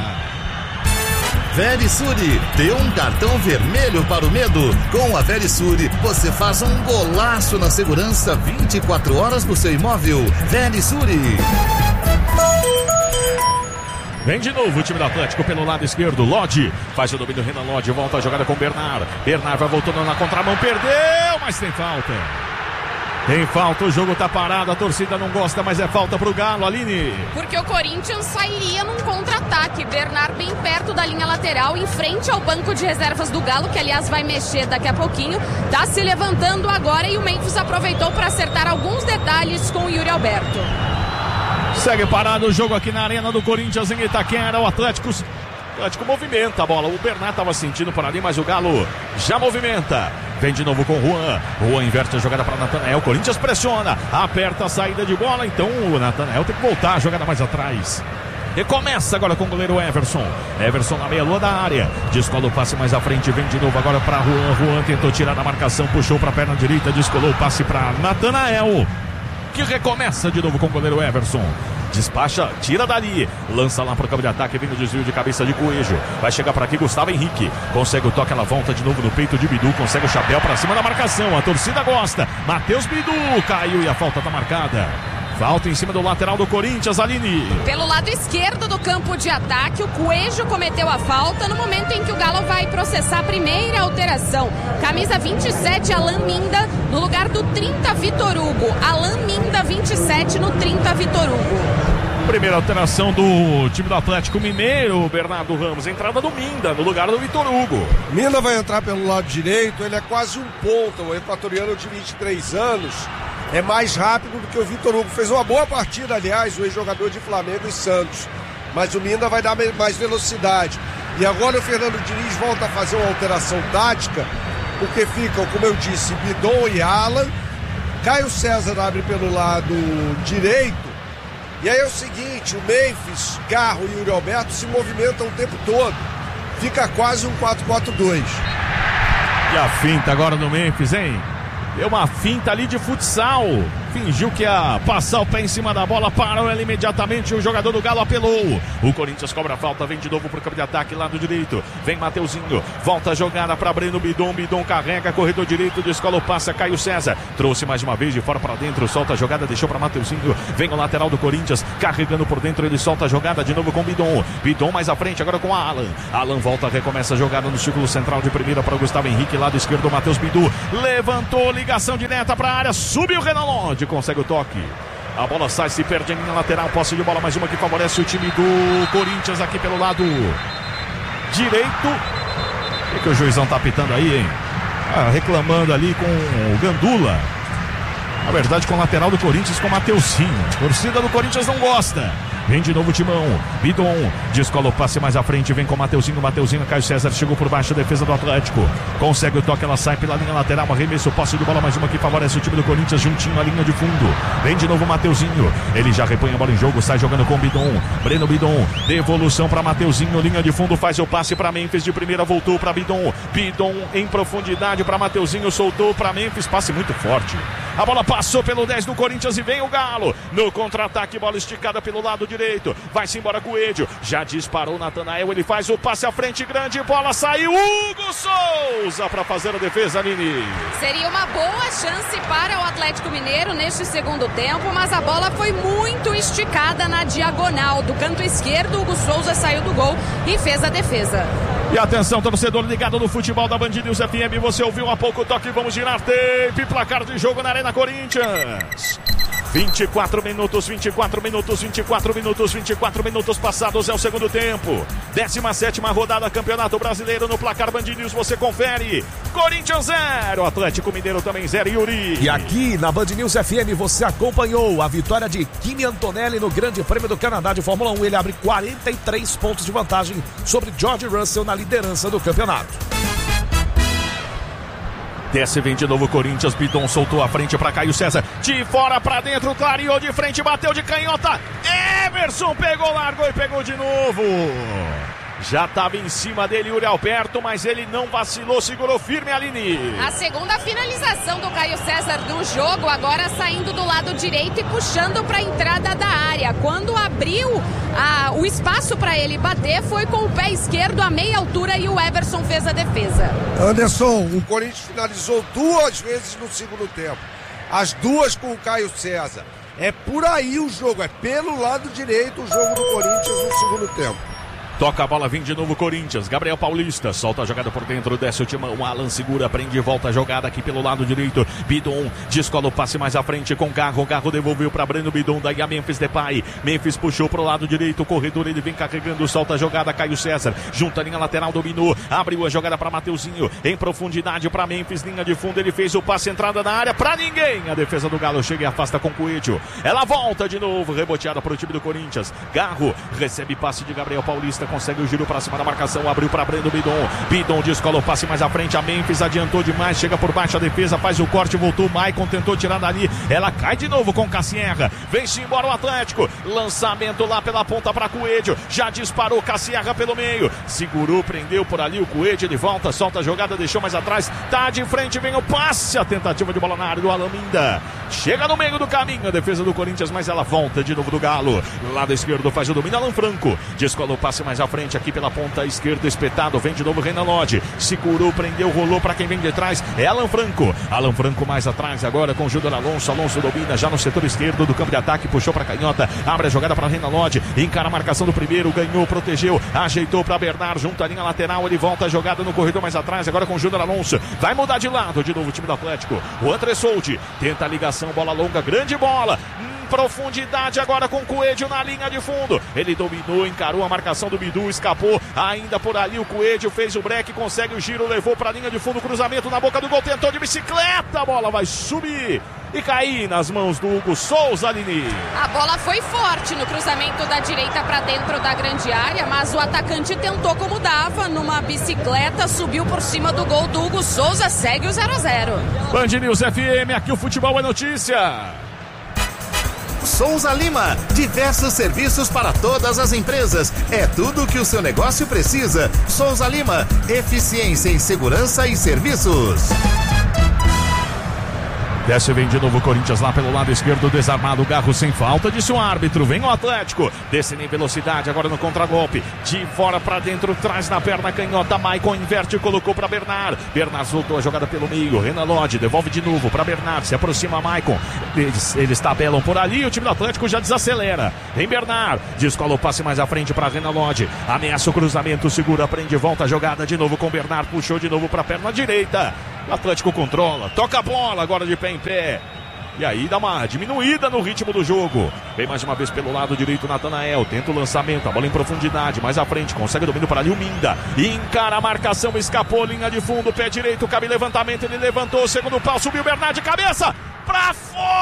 [SPEAKER 10] Verisure, dê um cartão vermelho para o medo. Com a Verisure, você faz um golaço na segurança vinte e quatro horas do seu imóvel. Verisure.
[SPEAKER 8] Vem de novo o time do Atlético pelo lado esquerdo. Lodi faz o domínio, Renan Lodi volta a jogada com Bernard. Bernard vai voltando na contramão, perdeu, mas tem falta. Tem falta, o jogo tá parado, a torcida não gosta, mas é falta pro Galo, Aline.
[SPEAKER 4] Porque o Corinthians sairia num contra-ataque. Bernard bem perto da linha lateral, em frente ao banco de reservas do Galo, que aliás vai mexer daqui a pouquinho. Tá se levantando agora e o Memphis aproveitou para acertar alguns detalhes com o Yuri Alberto.
[SPEAKER 8] Segue parado o jogo aqui na arena do Corinthians em Itaquera, o Atlético... O Atlético movimenta a bola, o Bernard estava sentindo por ali, mas o Galo já movimenta. Vem de novo com o Juan. Juan inverte a jogada para Natanael. O Corinthians pressiona, aperta a saída de bola. Então o Natanael tem que voltar a jogada mais atrás. Recomeça agora com o goleiro Everson. Everson na meia-lua da área. Descola o passe mais à frente. Vem de novo agora para Juan. Juan tentou tirar da marcação, puxou para a perna direita. Descolou o passe para Natanael, que recomeça de novo com o goleiro Everson. Despacha, tira dali, lança lá pro campo de ataque, vem no desvio de cabeça de Coelho. Vai chegar por aqui Gustavo Henrique, consegue o toque, ela volta de novo no peito de Bidu, consegue o chapéu para cima da marcação, a torcida gosta. Matheus Bidu caiu e a falta tá marcada. Falta em cima do lateral do Corinthians, Aline.
[SPEAKER 4] Pelo lado esquerdo do campo de ataque, o Coelho cometeu a falta no momento em que o Galo vai processar a primeira alteração. Camisa vinte e sete, Alan Minda, no lugar do trinta, Vitor Hugo. Alan Minda, vinte e sete, no trinta, Vitor Hugo.
[SPEAKER 8] Primeira alteração do time do Atlético Mineiro, Bernardo Ramos. Entrada do Minda, no lugar do Vitor Hugo.
[SPEAKER 9] Minda vai entrar pelo lado direito, ele é quase um ponta, o equatoriano de vinte e três anos. É mais rápido do que o Vitor Hugo. Fez uma boa partida, aliás, o ex-jogador de Flamengo e Santos. Mas o Minda vai dar mais velocidade. E agora o Fernando Diniz volta a fazer uma alteração tática, porque ficam, como eu disse, Bidon e Alan. Caio César abre pelo lado direito. E aí é o seguinte, o Memphis, Garro e Yuri Alberto se movimentam o tempo todo. fica quase um quatro quatro dois.
[SPEAKER 8] E a finta agora do Memphis, hein? Deu uma finta ali de futsal. Fingiu que ia passar o pé em cima da bola. Parou ele imediatamente. O jogador do Galo apelou. O Corinthians cobra a falta. Vem de novo pro campo de ataque. Lado direito. Vem Mateuzinho. Volta a jogada para Breno Bidon. Bidon carrega. Corredor direito. Descola o passe. Caio César. Trouxe mais uma vez de fora para dentro. Solta a jogada. Deixou para Mateuzinho. Vem o lateral do Corinthians. Carregando por dentro. Ele solta a jogada de novo com Bidon. Bidon mais à frente. Agora com Alan. Alan volta. Recomeça a jogada no círculo central de primeira para o Gustavo Henrique. Lado esquerdo. Matheus Bidu. Levantou. Ligação direta para a área. Subiu o Renan Lodge. Consegue o toque. A bola sai, se perde em linha lateral. Posse de bola, mais uma que favorece o time do Corinthians aqui pelo lado direito. O que, que o juizão tá apitando aí, hein? Ah, reclamando ali com o Gandula. Na verdade, com o lateral do Corinthians, com o Mateuzinho. A torcida do Corinthians não gosta. Vem de novo o Timão. Bidon descola o passe mais à frente. Vem com o Mateuzinho. Mateuzinho, Caio César chegou por baixo. Defesa do Atlético. Consegue o toque. Ela sai pela linha lateral. Arremesso, posse de bola. Mais uma que favorece o time do Corinthians. Juntinho à linha de fundo. Vem de novo o Mateuzinho. Ele já repõe a bola em jogo. Sai jogando com o Bidon. Breno Bidon. Devolução para Mateuzinho. Linha de fundo. Faz o passe para Memphis. De primeira voltou para Bidon. Bidon em profundidade para Mateuzinho. Soltou para Memphis. Passe muito forte. A bola passou pelo dez do Corinthians e vem o Galo. No contra-ataque. Bola esticada pelo lado direito. Vai-se embora Coelho. Já disparou Natanael. Ele faz o passe à frente. Grande bola. Saiu Hugo Souza para fazer a defesa, Nini.
[SPEAKER 4] Seria uma boa chance para o Atlético Mineiro neste segundo tempo, mas a bola foi muito esticada na diagonal. Do canto esquerdo, Hugo Souza saiu do gol e fez a defesa.
[SPEAKER 8] E atenção, torcedor ligado no futebol da Band News F M. Você ouviu há pouco o toque. Vamos girar tape. Placar de jogo na Arena Corinthians. vinte e quatro minutos, vinte e quatro minutos, vinte e quatro minutos, vinte e quatro minutos passados é o segundo tempo. décima sétima rodada, Campeonato Brasileiro no placar Band News, você confere. Corinthians zero, Atlético Mineiro também zero, Yuri.
[SPEAKER 2] E aqui na Band News F M você acompanhou a vitória de Kimi Antonelli no Grande Prêmio do Canadá de Fórmula um. Ele abre quarenta e três pontos de vantagem sobre George Russell na liderança do campeonato.
[SPEAKER 8] Desce, vem de novo o Corinthians. Bidon soltou a frente para Caio César. De fora para dentro, clareou de frente, bateu de canhota. Emerson pegou, largou e pegou de novo. Já estava em cima dele Yuri Alberto, mas ele não vacilou, segurou firme a Aline.
[SPEAKER 4] A segunda finalização do Caio César do jogo, agora saindo do lado direito e puxando para a entrada da área. Quando abriu a, o espaço para ele bater, foi com o pé esquerdo a meia altura e o Everson fez a defesa.
[SPEAKER 9] Anderson, o Corinthians finalizou duas vezes no segundo tempo. As duas com o Caio César. É por aí o jogo, é pelo lado direito o jogo do Corinthians no segundo tempo.
[SPEAKER 8] Toca a bola, vem de novo Corinthians. Gabriel Paulista solta a jogada por dentro, desce o timão. Alan segura, prende e volta a jogada aqui pelo lado direito. Bidon descola o passe mais à frente com Garro. Garro devolveu para Breno Bidon. Daí a Memphis Depay. Memphis puxou pro lado direito. O corredor ele vem carregando, solta a jogada. Caio César junta a linha lateral, dominou. Abriu a jogada para Mateuzinho. Em profundidade para Memphis, linha de fundo. Ele fez o passe, entrada na área para ninguém. A defesa do Galo chega e afasta com Coelho. Ela volta de novo, reboteada para o time do Corinthians. Garro recebe passe de Gabriel Paulista. Consegue o giro para cima da marcação, abriu para Breno Bidon. Bidon descola o passe mais à frente, a Memphis adiantou demais, chega por baixo a defesa, faz o corte, voltou o Maicon, tentou tirar dali, ela cai de novo com Cassierra, vem-se embora o Atlético, lançamento lá pela ponta para Coelho, já disparou Cassierra pelo meio, segurou, prendeu por ali o Coelho, ele volta, solta a jogada, deixou mais atrás, tá de frente, vem o passe, a tentativa de bola na área do Alaminda, chega no meio do caminho, a defesa do Corinthians, mas ela volta de novo do Galo, lado esquerdo faz o domínio, Alan Franco, descola o passe mais à frente aqui pela ponta esquerda, espetado, vem de novo Renan Lodge, segurou, prendeu, rolou para quem vem de trás, é Alan Franco, Alan Franco mais atrás agora com o Júnior Alonso, Alonso domina já no setor esquerdo do campo de ataque, puxou para canhota, abre a jogada para Renan Lodge, encara a marcação do primeiro, ganhou, protegeu, ajeitou para Bernard, junto à linha lateral, ele volta a jogada no corredor mais atrás, agora com o Júnior Alonso, vai mudar de lado, de novo o time do Atlético, o André Soldi, tenta a ligação, bola longa, grande bola, profundidade agora com Coelho na linha de fundo, ele dominou, encarou a marcação do Bidu, escapou, ainda por ali o Coelho fez o break, consegue o giro, levou para a linha de fundo, cruzamento na boca do gol, tentou de bicicleta, a bola vai subir e cair nas mãos do Hugo Souza, Aline.
[SPEAKER 4] A bola foi forte no cruzamento da direita para dentro da grande área, mas o atacante tentou como dava, numa bicicleta, subiu por cima do gol do Hugo Souza, segue o zero a zero.
[SPEAKER 8] Band News F M, aqui o futebol é notícia.
[SPEAKER 10] Souza Lima, diversos serviços para todas as empresas. É tudo que o seu negócio precisa. Souza Lima, eficiência em segurança e serviços.
[SPEAKER 8] Desce, vem de novo o Corinthians lá pelo lado esquerdo, desarmado, o Garro sem falta, disse o árbitro, vem o Atlético, desce em velocidade, agora no contragolpe, de fora pra dentro, traz na perna canhota, Maicon inverte, colocou pra Bernard, Bernard soltou a jogada pelo meio, Renan Lodge devolve de novo pra Bernard, se aproxima Maicon, eles, eles tabelam por ali, o time do Atlético já desacelera, vem Bernard, descola o passe mais à frente pra Renan Lodge, ameaça o cruzamento, segura, prende, volta a jogada de novo com Bernard, puxou de novo pra perna direita, o Atlético controla, toca a bola agora de pé em pé. E aí dá uma diminuída no ritmo do jogo. Vem mais uma vez pelo lado direito Natanael. Tenta o lançamento, a bola em profundidade. Mais à frente, consegue o domínio para ali o Minda. Encara a marcação, escapou, linha de fundo, pé direito, cabe levantamento. Ele levantou, segundo pau, subiu Bernard de cabeça. Pra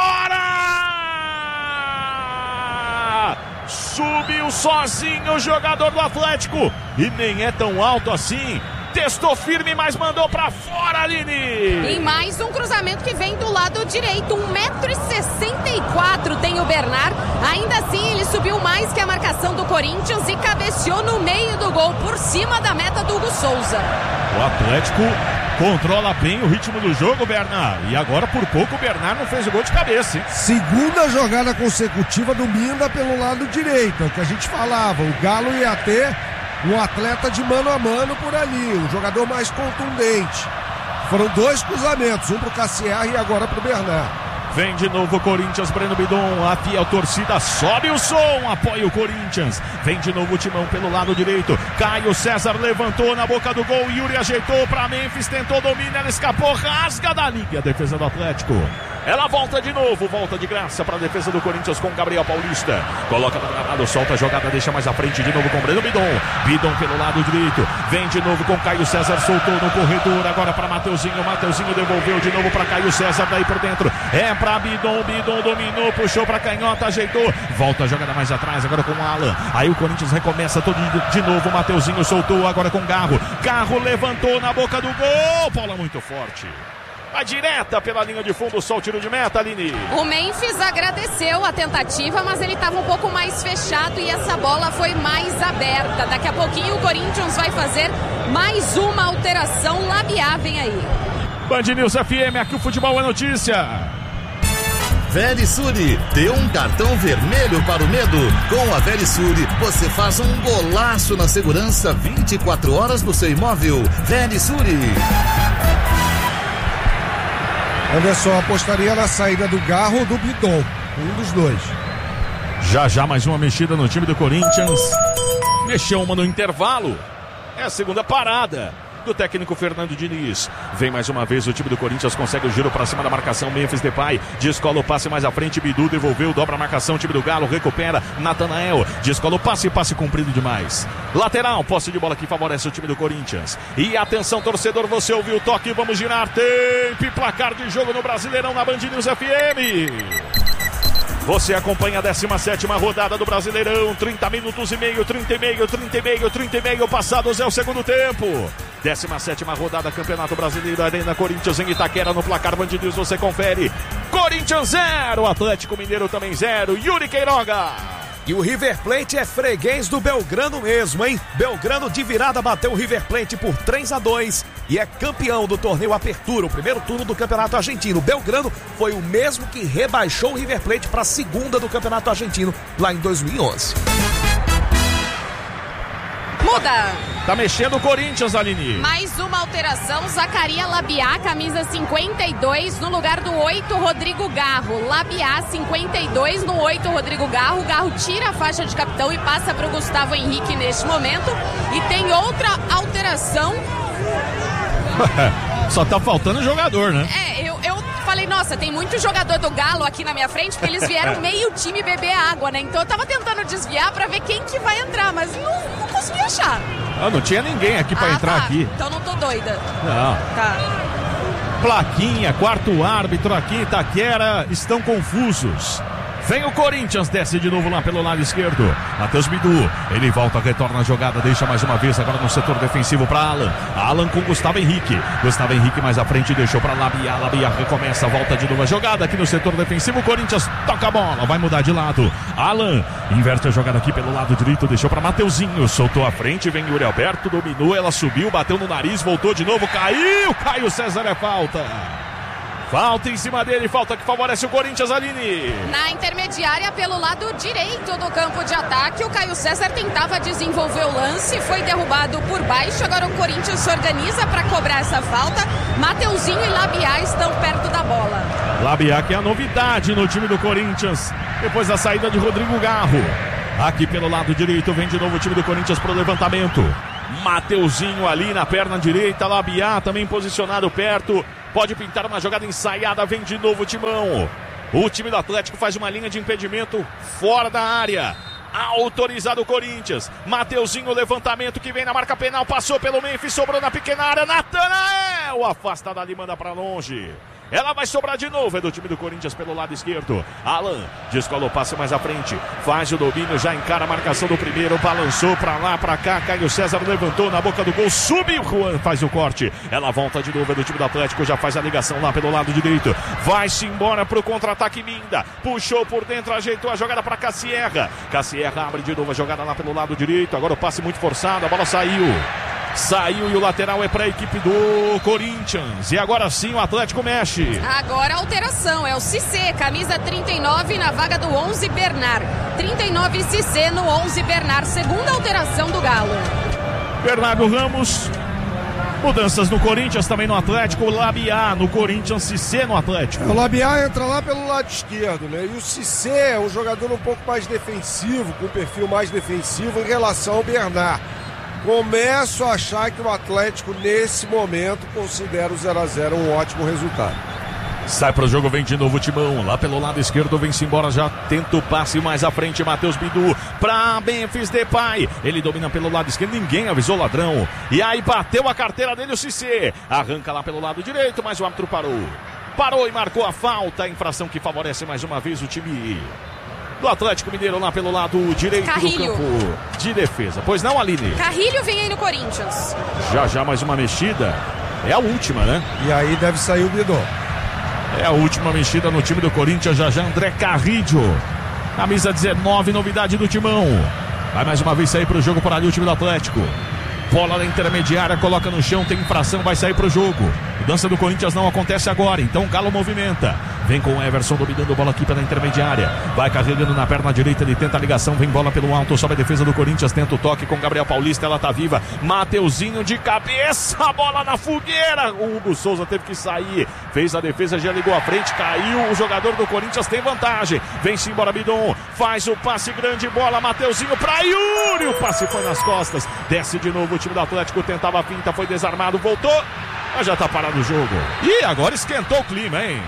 [SPEAKER 8] fora! Subiu sozinho o jogador do Atlético. E nem é tão alto assim. Testou firme, mas mandou pra fora, Aline.
[SPEAKER 4] E mais um cruzamento que vem do lado direito. um metro e sessenta e quatro tem o Bernard. Ainda assim, ele subiu mais que a marcação do Corinthians e cabeceou no meio do gol, por cima da meta do Hugo Souza.
[SPEAKER 8] O Atlético controla bem o ritmo do jogo, Bernard. E agora, por pouco, o Bernard não fez o gol de cabeça, hein?
[SPEAKER 9] Segunda jogada consecutiva do Minda pelo lado direito. É o que a gente falava. O Galo ia ter um atleta de mano a mano por ali, um jogador mais contundente. Foram dois cruzamentos, um pro Cassier e agora pro Bernard.
[SPEAKER 8] Vem de novo o Corinthians, Breno Bidon, a fiel torcida sobe o som, apoia o Corinthians. Vem de novo o Timão pelo lado direito, Caio César levantou na boca do gol, Yuri ajeitou pra Memphis, tentou domínio, ela escapou, rasga da linha a defesa do Atlético. Ela volta de novo, volta de graça para a defesa do Corinthians com Gabriel Paulista. Coloca no gramado, solta a jogada, deixa mais à frente de novo com Breno Bidon. Bidon pelo lado direito, vem de novo com Caio César, soltou no corredor, agora para Mateuzinho. Mateuzinho devolveu de novo para Caio César, daí por dentro. É para Bidon, Bidon dominou, puxou para canhota, ajeitou. Volta a jogada mais atrás, agora com o Alan. Aí o Corinthians recomeça todo de novo. Mateuzinho soltou agora com Garro. Garro levantou na boca do gol. Bola muito forte. Vai direta pela linha de fundo, só o tiro de meta, Aline.
[SPEAKER 4] O Memphis agradeceu a tentativa, mas ele estava um pouco mais fechado e essa bola foi mais aberta. Daqui a pouquinho o Corinthians vai fazer mais uma alteração. Labiá vem aí.
[SPEAKER 8] Band News F M, aqui o futebol é notícia.
[SPEAKER 10] Verisure, dê um cartão vermelho para o medo. Com a Verisure, você faz um golaço na segurança vinte e quatro horas no seu imóvel. Verisure.
[SPEAKER 9] Anderson apostaria na saída do Garro ou do Bidon, um dos dois.
[SPEAKER 8] Já já mais uma mexida no time do Corinthians. Mexeu uma no intervalo. É a segunda parada do técnico Fernando Diniz. Vem mais uma vez o time do Corinthians, consegue o giro para cima da marcação. Memphis Depay descola o passe mais à frente, Bidu devolveu, dobra a marcação, time do Galo recupera, Natanael descola o passe, passe comprido demais. Lateral, posse de bola que favorece o time do Corinthians. E atenção torcedor, você ouviu o toque, vamos girar, tempo e placar de jogo no Brasileirão na Band News F M. Você acompanha a dezessete sétima rodada do Brasileirão, trinta minutos e meio, trinta e meio, trinta e meio, trinta e meio, passados é o segundo tempo. dezessete sétima rodada, Campeonato Brasileiro, Arena Corinthians em Itaquera, no placar Band News, você confere. Corinthians zero, Atlético Mineiro também zero, Yuri Queiroga.
[SPEAKER 2] E o River Plate é freguês do Belgrano mesmo, hein? Belgrano de virada bateu o River Plate por três a dois e é campeão do torneio Apertura, o primeiro turno do Campeonato Argentino. Belgrano foi o mesmo que rebaixou o River Plate para a segunda do Campeonato Argentino lá em dois mil e onze.
[SPEAKER 4] Muda!
[SPEAKER 8] Tá mexendo o Corinthians, Aline.
[SPEAKER 4] Mais uma alteração, Zacaria Labiá, camisa cinquenta e dois, no lugar do oito, Rodrigo Garro. Labiá, cinquenta e dois, no oito, Rodrigo Garro. Garro tira a faixa de capitão e passa para o Gustavo Henrique neste momento. E tem outra alteração.
[SPEAKER 8] Só tá faltando jogador, né?
[SPEAKER 4] É, eu, eu falei, nossa, tem muito jogador do Galo aqui na minha frente, porque eles vieram meio time beber água, né? Então eu tava tentando desviar pra ver quem que vai entrar, mas não, não consegui achar.
[SPEAKER 8] Ah, não tinha ninguém aqui pra
[SPEAKER 4] ah,
[SPEAKER 8] entrar
[SPEAKER 4] tá.
[SPEAKER 8] aqui.
[SPEAKER 4] Então não tô doida.
[SPEAKER 8] Não.
[SPEAKER 4] Tá.
[SPEAKER 8] Plaquinha, quarto árbitro aqui em Itaquera, estão confusos. Vem o Corinthians, desce de novo lá pelo lado esquerdo. Matheus Bidu, ele volta, retorna a jogada, deixa mais uma vez agora no setor defensivo para Alan. Alan com Gustavo Henrique. Gustavo Henrique mais à frente, deixou para Labia. Labia recomeça, volta de novo a jogada aqui no setor defensivo. O Corinthians toca a bola, vai mudar de lado. Alan inverte a jogada aqui pelo lado direito, deixou para Mateuzinho. Soltou a frente, vem Yuri Alberto, dominou, ela subiu, bateu no nariz, voltou de novo, caiu. Caio César é falta. Falta em cima dele, falta que favorece o Corinthians, Aline.
[SPEAKER 4] Na intermediária, pelo lado direito do campo de ataque, o Caio César tentava desenvolver o lance, foi derrubado por baixo, agora o Corinthians se organiza para cobrar essa falta. Mateuzinho e Labiá estão perto da bola.
[SPEAKER 8] Labiá que é a novidade no time do Corinthians, depois da saída de Rodrigo Garro. Aqui pelo lado direito, vem de novo o time do Corinthians para o levantamento. Mateuzinho ali na perna direita, Labiá também posicionado perto. Pode pintar uma jogada ensaiada, vem de novo o Timão. O time do Atlético faz uma linha de impedimento fora da área. Autorizado o Corinthians. Mateuzinho, levantamento que vem na marca penal, passou pelo Memphis, sobrou na pequena área. Natanael afasta dali, manda pra longe. Ela vai sobrar de novo, é do time do Corinthians pelo lado esquerdo. Alan descola o passe mais à frente, faz o domínio, já encara a marcação do primeiro, balançou pra lá, pra cá, Caio César levantou na boca do gol, subiu, Juan faz o corte. Ela volta de novo, é do time do Atlético, já faz a ligação lá pelo lado direito. Vai-se embora pro contra-ataque Minda, puxou por dentro, ajeitou a jogada pra Cassierra. Cassierra abre de novo a jogada lá pelo lado direito, agora o passe muito forçado, a bola saiu. Saiu e o lateral é para a equipe do Corinthians. E agora sim o Atlético mexe.
[SPEAKER 4] Agora a alteração é o Cissé, camisa trinta e nove na vaga do onze Bernard. trinta e nove Cissé no onze Bernard. Segunda alteração do Galo.
[SPEAKER 8] Bernardo Ramos. Mudanças no Corinthians, também no Atlético. O Labiá no Corinthians, Cissé no Atlético.
[SPEAKER 9] O Labiá entra lá pelo lado esquerdo, né? E o Cissé é um jogador um pouco mais defensivo, com um perfil mais defensivo em relação ao Bernard. Começo a achar que o Atlético, nesse momento, considera o zero a zero um ótimo resultado.
[SPEAKER 8] Sai pro jogo, vem de novo o Timão. Lá pelo lado esquerdo, vem-se embora, já tenta o passe mais à frente. Matheus Bidu pra Memphis Depay. Ele domina pelo lado esquerdo, ninguém avisou o ladrão. E aí bateu a carteira dele o Cissé. Arranca lá pelo lado direito, mas o árbitro parou. Parou e marcou a falta. A infração que favorece mais uma vez o time do Atlético Mineiro lá pelo lado direito
[SPEAKER 4] Carrilho.
[SPEAKER 8] do campo de defesa. Pois não, Aline?
[SPEAKER 4] Carrilho vem aí no Corinthians.
[SPEAKER 8] Já já mais uma mexida. É a última, né?
[SPEAKER 9] E aí deve sair o Bidon.
[SPEAKER 8] É a última mexida no time do Corinthians. Já já André Carrilho. Camisa dezenove, novidade do Timão. Vai mais uma vez sair pro jogo por ali o time do Atlético. Bola na intermediária, coloca no chão, tem infração, vai sair pro jogo. Mudança do Corinthians não acontece agora, então o Galo movimenta. Vem com o Everson dominando a bola aqui pela intermediária. Vai carregando na perna direita, ele tenta a ligação, vem bola pelo alto, sobe a defesa do Corinthians, tenta o toque com Gabriel Paulista, ela tá viva. Mateuzinho de cabeça, a bola na fogueira. O Hugo Souza teve que sair, fez a defesa, já ligou à frente, caiu. O jogador do Corinthians tem vantagem. Vem-se embora Bidon, faz o passe grande, bola, Mateuzinho pra Yuri. O passe foi nas costas, desce de novo o time do Atlético, tentava a finta, foi desarmado, voltou. Mas já tá parado o jogo. E agora esquentou o clima, hein?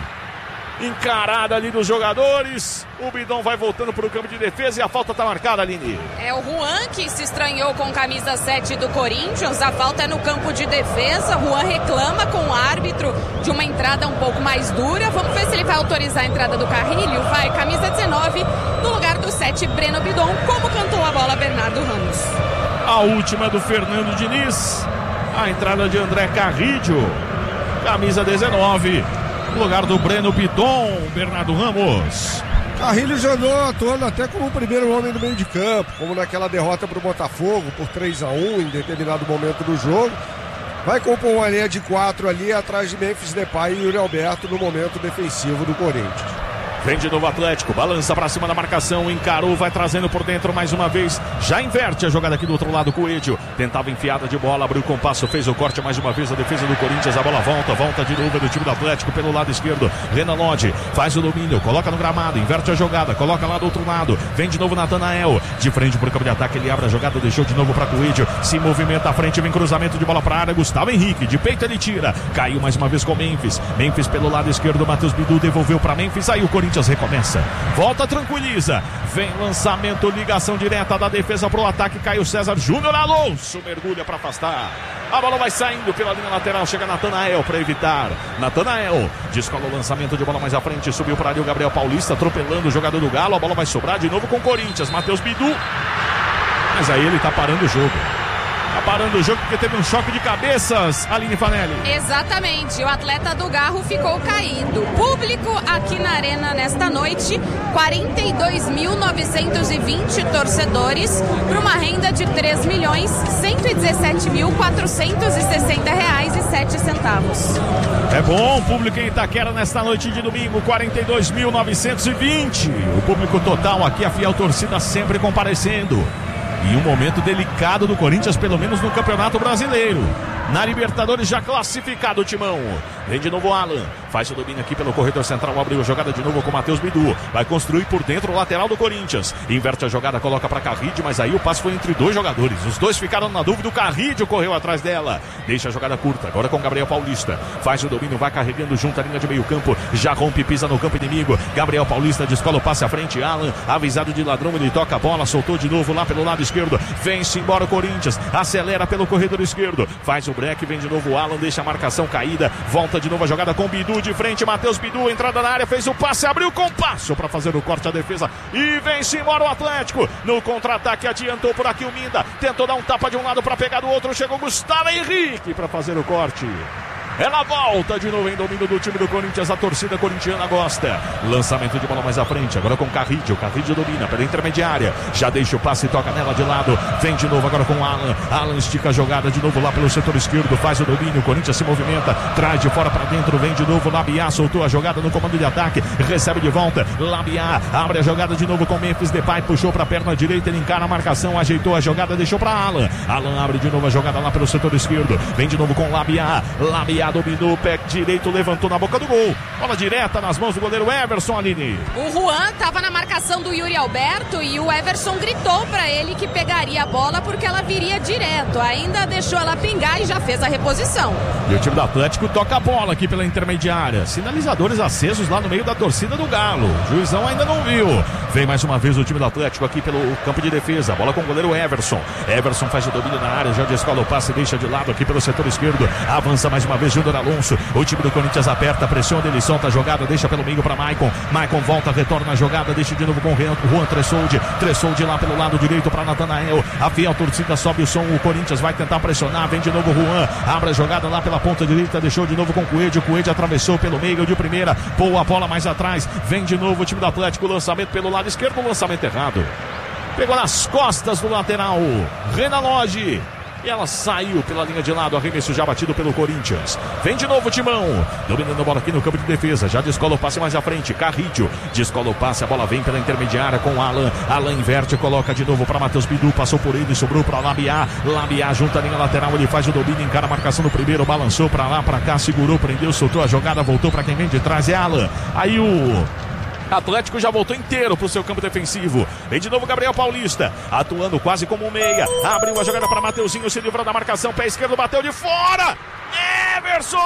[SPEAKER 8] Encarada ali dos jogadores. O Bidon vai voltando para o campo de defesa e a falta tá marcada, Aline.
[SPEAKER 4] É o Juan que se estranhou com camisa sete do Corinthians. A falta é no campo de defesa. Juan reclama com o árbitro de uma entrada um pouco mais dura. Vamos ver se ele vai autorizar a entrada do Carrilho. Vai, camisa dezenove no lugar do sete, Breno Bidon. Como cantou a bola Bernardo Ramos?
[SPEAKER 8] A última do Fernando Diniz. A entrada de André Carrilho, camisa dezenove, no lugar do Breno Bidon, Bernardo Ramos.
[SPEAKER 9] Carrilho já andou atuando até como o primeiro homem do meio de campo, como naquela derrota para o Botafogo por três a um em determinado momento do jogo. Vai compor uma linha de quatro ali atrás de Memphis Depay e Yuri Alberto no momento defensivo do Corinthians.
[SPEAKER 8] Vem de novo o Atlético, balança pra cima da marcação, encarou, vai trazendo por dentro mais uma vez, já inverte a jogada aqui do outro lado, Coelho, tentava enfiada de bola, abriu o compasso, fez o corte mais uma vez, a defesa do Corinthians, a bola volta, volta de novo do time do Atlético pelo lado esquerdo, Renan Lodge faz o domínio, coloca no gramado, inverte a jogada, coloca lá do outro lado, vem de novo Natanael, de frente pro campo de ataque, ele abre a jogada, deixou de novo pra Coelho, se movimenta à frente, vem cruzamento de bola pra área, Gustavo Henrique, de peito ele tira, caiu mais uma vez com Memphis, Memphis pelo lado esquerdo, Matheus Bidu devolveu pra Memphis, aí o Corinthians recomeça, volta, tranquiliza, vem lançamento, ligação direta da defesa pro ataque, Caio César Júnior Alonso mergulha para afastar. A bola vai saindo pela linha lateral. Chega Natanael para evitar. Natanael descola o lançamento de bola mais à frente. Subiu para ali o Gabriel Paulista, atropelando o jogador do Galo. A bola vai sobrar de novo com o Corinthians. Matheus Bidu. Mas aí ele tá parando o jogo. Tá parando o jogo porque teve um choque de cabeças, Aline Fanelli.
[SPEAKER 4] Exatamente, o atleta do Garro ficou caído. Público aqui na Arena nesta noite, quarenta e dois mil novecentos e vinte torcedores, para uma renda de três milhões cento e dezessete mil quatrocentos e sessenta reais e sete centavos.
[SPEAKER 8] É bom, público em Itaquera nesta noite de domingo, quarenta e dois mil novecentos e vinte. O público total aqui, a fiel torcida sempre comparecendo. E um momento delicado do Corinthians, pelo menos no Campeonato Brasileiro. Na Libertadores já classificado o Timão. Vem de novo o Alan. Faz o domínio aqui pelo corredor central. Abriu a jogada de novo com o Matheus Bidu. Vai construir por dentro o lateral do Corinthians. Inverte a jogada, coloca para Carride, mas aí o passe foi entre dois jogadores. Os dois ficaram na dúvida. O Carride correu atrás dela. Deixa a jogada curta. Agora com o Gabriel Paulista. Faz o domínio, vai carregando junto à linha de meio campo. Já rompe, pisa no campo inimigo. Gabriel Paulista descola o passe à frente. Alan, avisado de ladrão, ele toca a bola. Soltou de novo lá pelo lado esquerdo. Vem-se embora o Corinthians. Acelera pelo corredor esquerdo. Faz o break, vem de novo o Alan. Deixa a marcação caída. Volta de novo a jogada com o Bidu de frente. Matheus Bidu, entrada na área, fez o passe, abriu com passo para fazer o corte à defesa. E vem-se embora o Atlético. No contra-ataque adiantou por aqui o Minda. Tentou dar um tapa de um lado para pegar do outro. Chegou Gustavo Henrique para fazer o corte. Ela volta de novo em domínio do time do Corinthians. A torcida corintiana gosta. Lançamento de bola mais à frente. Agora com o Carride. O Carride domina pela intermediária. Já deixa o passe e toca nela de lado. Vem de novo agora com o Alan. Alan estica a jogada de novo lá pelo setor esquerdo. Faz o domínio. O Corinthians se movimenta. Traz de fora para dentro. Vem de novo. Labiá soltou a jogada no comando de ataque. Recebe de volta. Labiá abre a jogada de novo com Memphis Depay. Puxou para a perna direita. Ele encara a marcação. Ajeitou a jogada. Deixou para Alan. Alan abre de novo a jogada lá pelo setor esquerdo. Vem de novo com Labiá. Labiá dominou o pé direito, levantou na boca do gol. Bola direta nas mãos do goleiro Everson, Aline.
[SPEAKER 4] O Juan estava na marcação do Yuri Alberto e o Everson gritou para ele que pegaria a bola porque ela viria direto. Ainda deixou ela pingar e já fez a reposição.
[SPEAKER 8] E o time do Atlético toca a bola aqui pela intermediária. Sinalizadores acesos lá no meio da torcida do Galo. O juizão ainda não viu. Vem mais uma vez o time do Atlético aqui pelo campo de defesa. Bola com o goleiro Everson. Everson faz o domínio na área, já descola o passe, deixa de lado aqui pelo setor esquerdo. Avança mais uma vez Júnior Alonso. O time do Corinthians aperta, pressiona, ele solta a jogada, deixa pelo meio para Maicon. Maicon volta, retorna a jogada, deixa de novo com o Juan Tressoldi. Tressoldi lá pelo lado direito para Natanael. A fiel torcida sobe o som, o Corinthians vai tentar pressionar, vem de novo o Juan. Abre a jogada lá pela ponta direita, deixou de novo com o Coelho. O Coelho atravessou pelo meio de primeira, pôs a bola mais atrás. Vem de novo o time do Atlético, lançamento pelo lado esquerdo, lançamento errado. Pegou nas costas do lateral, Renan Lodge. E ela saiu pela linha de lado, arremesso já batido pelo Corinthians. Vem de novo o Timão, dominando a bola aqui no campo de defesa, já descola o passe mais à frente, Carrídio, descola o passe, a bola vem pela intermediária com o Alan, Alan inverte, coloca de novo para Matheus Bidu, passou por ele, sobrou para Labiá, Labiá junta a linha lateral, ele faz o domínio, encara a marcação no primeiro, balançou para lá, para cá, segurou, prendeu, soltou a jogada, voltou para quem vem de trás, é Alan, aí o Atlético já voltou inteiro para o seu campo defensivo. Vem de novo Gabriel Paulista, atuando quase como um meia. Abriu a jogada para Mateuzinho, se livrou da marcação, pé esquerdo, bateu de fora. Everson!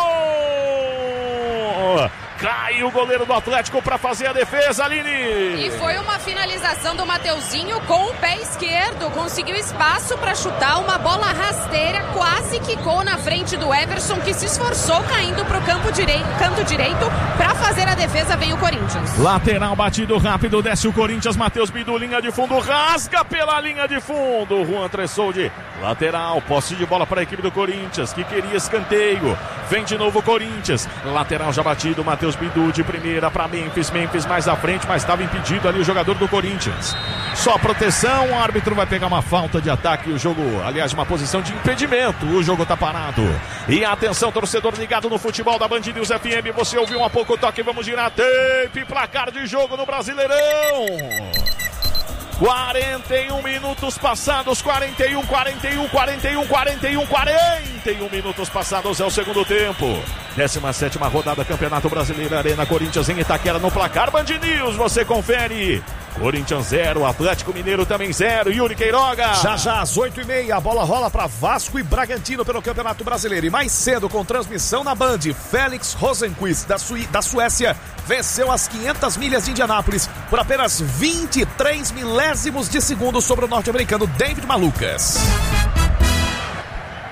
[SPEAKER 8] Cai o goleiro do Atlético para fazer a defesa, Aline.
[SPEAKER 4] E foi uma finalização do Mateuzinho com o pé esquerdo. Conseguiu espaço para chutar uma bola rasteira. Quase quicou na frente do Everson, que se esforçou caindo para o campo direito, canto direito para fazer a defesa. Vem o Corinthians.
[SPEAKER 8] Lateral batido rápido, desce o Corinthians. Matheus Bidu, linha de fundo, rasga pela linha de fundo. Juan Tressoldi, lateral, posse de bola para a equipe do Corinthians, que queria escanteio. Vem de novo o Corinthians. Lateral já batido, Matheus Bidu de primeira para Memphis, Memphis mais à frente, mas estava impedido ali o jogador do Corinthians. Só proteção, o árbitro vai pegar uma falta de ataque, o jogo, aliás, uma posição de impedimento, o jogo tá parado. E atenção, torcedor ligado no futebol da Band News F M, você ouviu há pouco o toque, vamos girar tape, placar de jogo no Brasileirão. quarenta e um minutos passados, quarenta e um, quarenta e um, quarenta e um, quarenta e um, quarenta e um minutos passados é o segundo tempo. décima sétima rodada, Campeonato Brasileiro, Arena Corinthians em Itaquera no placar. Band News, você confere. Corinthians zero, Atlético Mineiro também zero. Yuri Queiroga.
[SPEAKER 2] Já já às oito e meia, a bola rola para Vasco e Bragantino pelo Campeonato Brasileiro. E mais cedo, com transmissão na Band, Félix Rosenqvist da, Suí- da Suécia venceu as quinhentas milhas de Indianápolis por apenas vinte e três milésimos de segundo sobre o norte-americano David Malukas.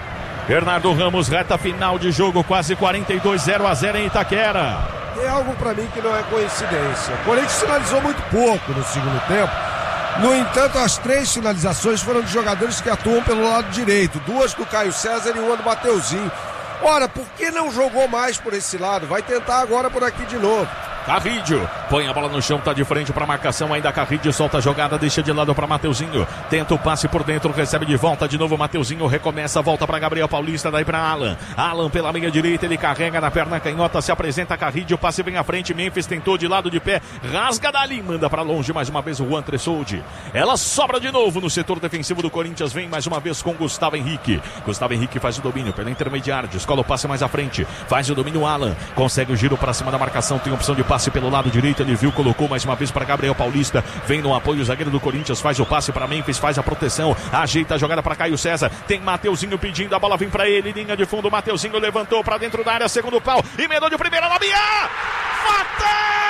[SPEAKER 8] Bernardo Ramos, reta final de jogo, quase quarenta e dois, zero a zero em Itaquera.
[SPEAKER 9] Tem algo pra mim que não é coincidência. O Corinthians finalizou muito pouco no segundo tempo. No entanto, as três finalizações foram de jogadores que atuam pelo lado direito. Duas do Caio César e uma do Mateuzinho. Ora, por que não jogou mais por esse lado? Vai tentar agora por aqui de novo.
[SPEAKER 8] Carrídio, põe a bola no chão, tá de frente pra marcação, ainda Carrídio, solta a jogada, deixa de lado pra Mateuzinho, tenta o passe por dentro, recebe de volta, de novo Mateuzinho, recomeça, volta pra Gabriel Paulista, daí pra Alan, Alan pela meia direita, ele carrega na perna canhota, se apresenta Carrídio, passe bem à frente, Memphis tentou de lado de pé, rasga dali, manda pra longe mais uma vez o Juan Tressoldi, ela sobra de novo no setor defensivo do Corinthians, vem mais uma vez com Gustavo Henrique, Gustavo Henrique faz o domínio pela intermediária, descola o passe mais à frente, faz o domínio Alan, consegue o giro pra cima da marcação, tem opção de passe pelo lado direito, ele viu, colocou mais uma vez para Gabriel Paulista, vem no apoio o zagueiro do Corinthians, faz o passe para Memphis, faz a proteção, ajeita a jogada para Caio César, tem Mateuzinho pedindo, a bola vem para ele, linha de fundo, Mateuzinho levantou para dentro da área, segundo pau, emendou de primeira, Labiá! Mata!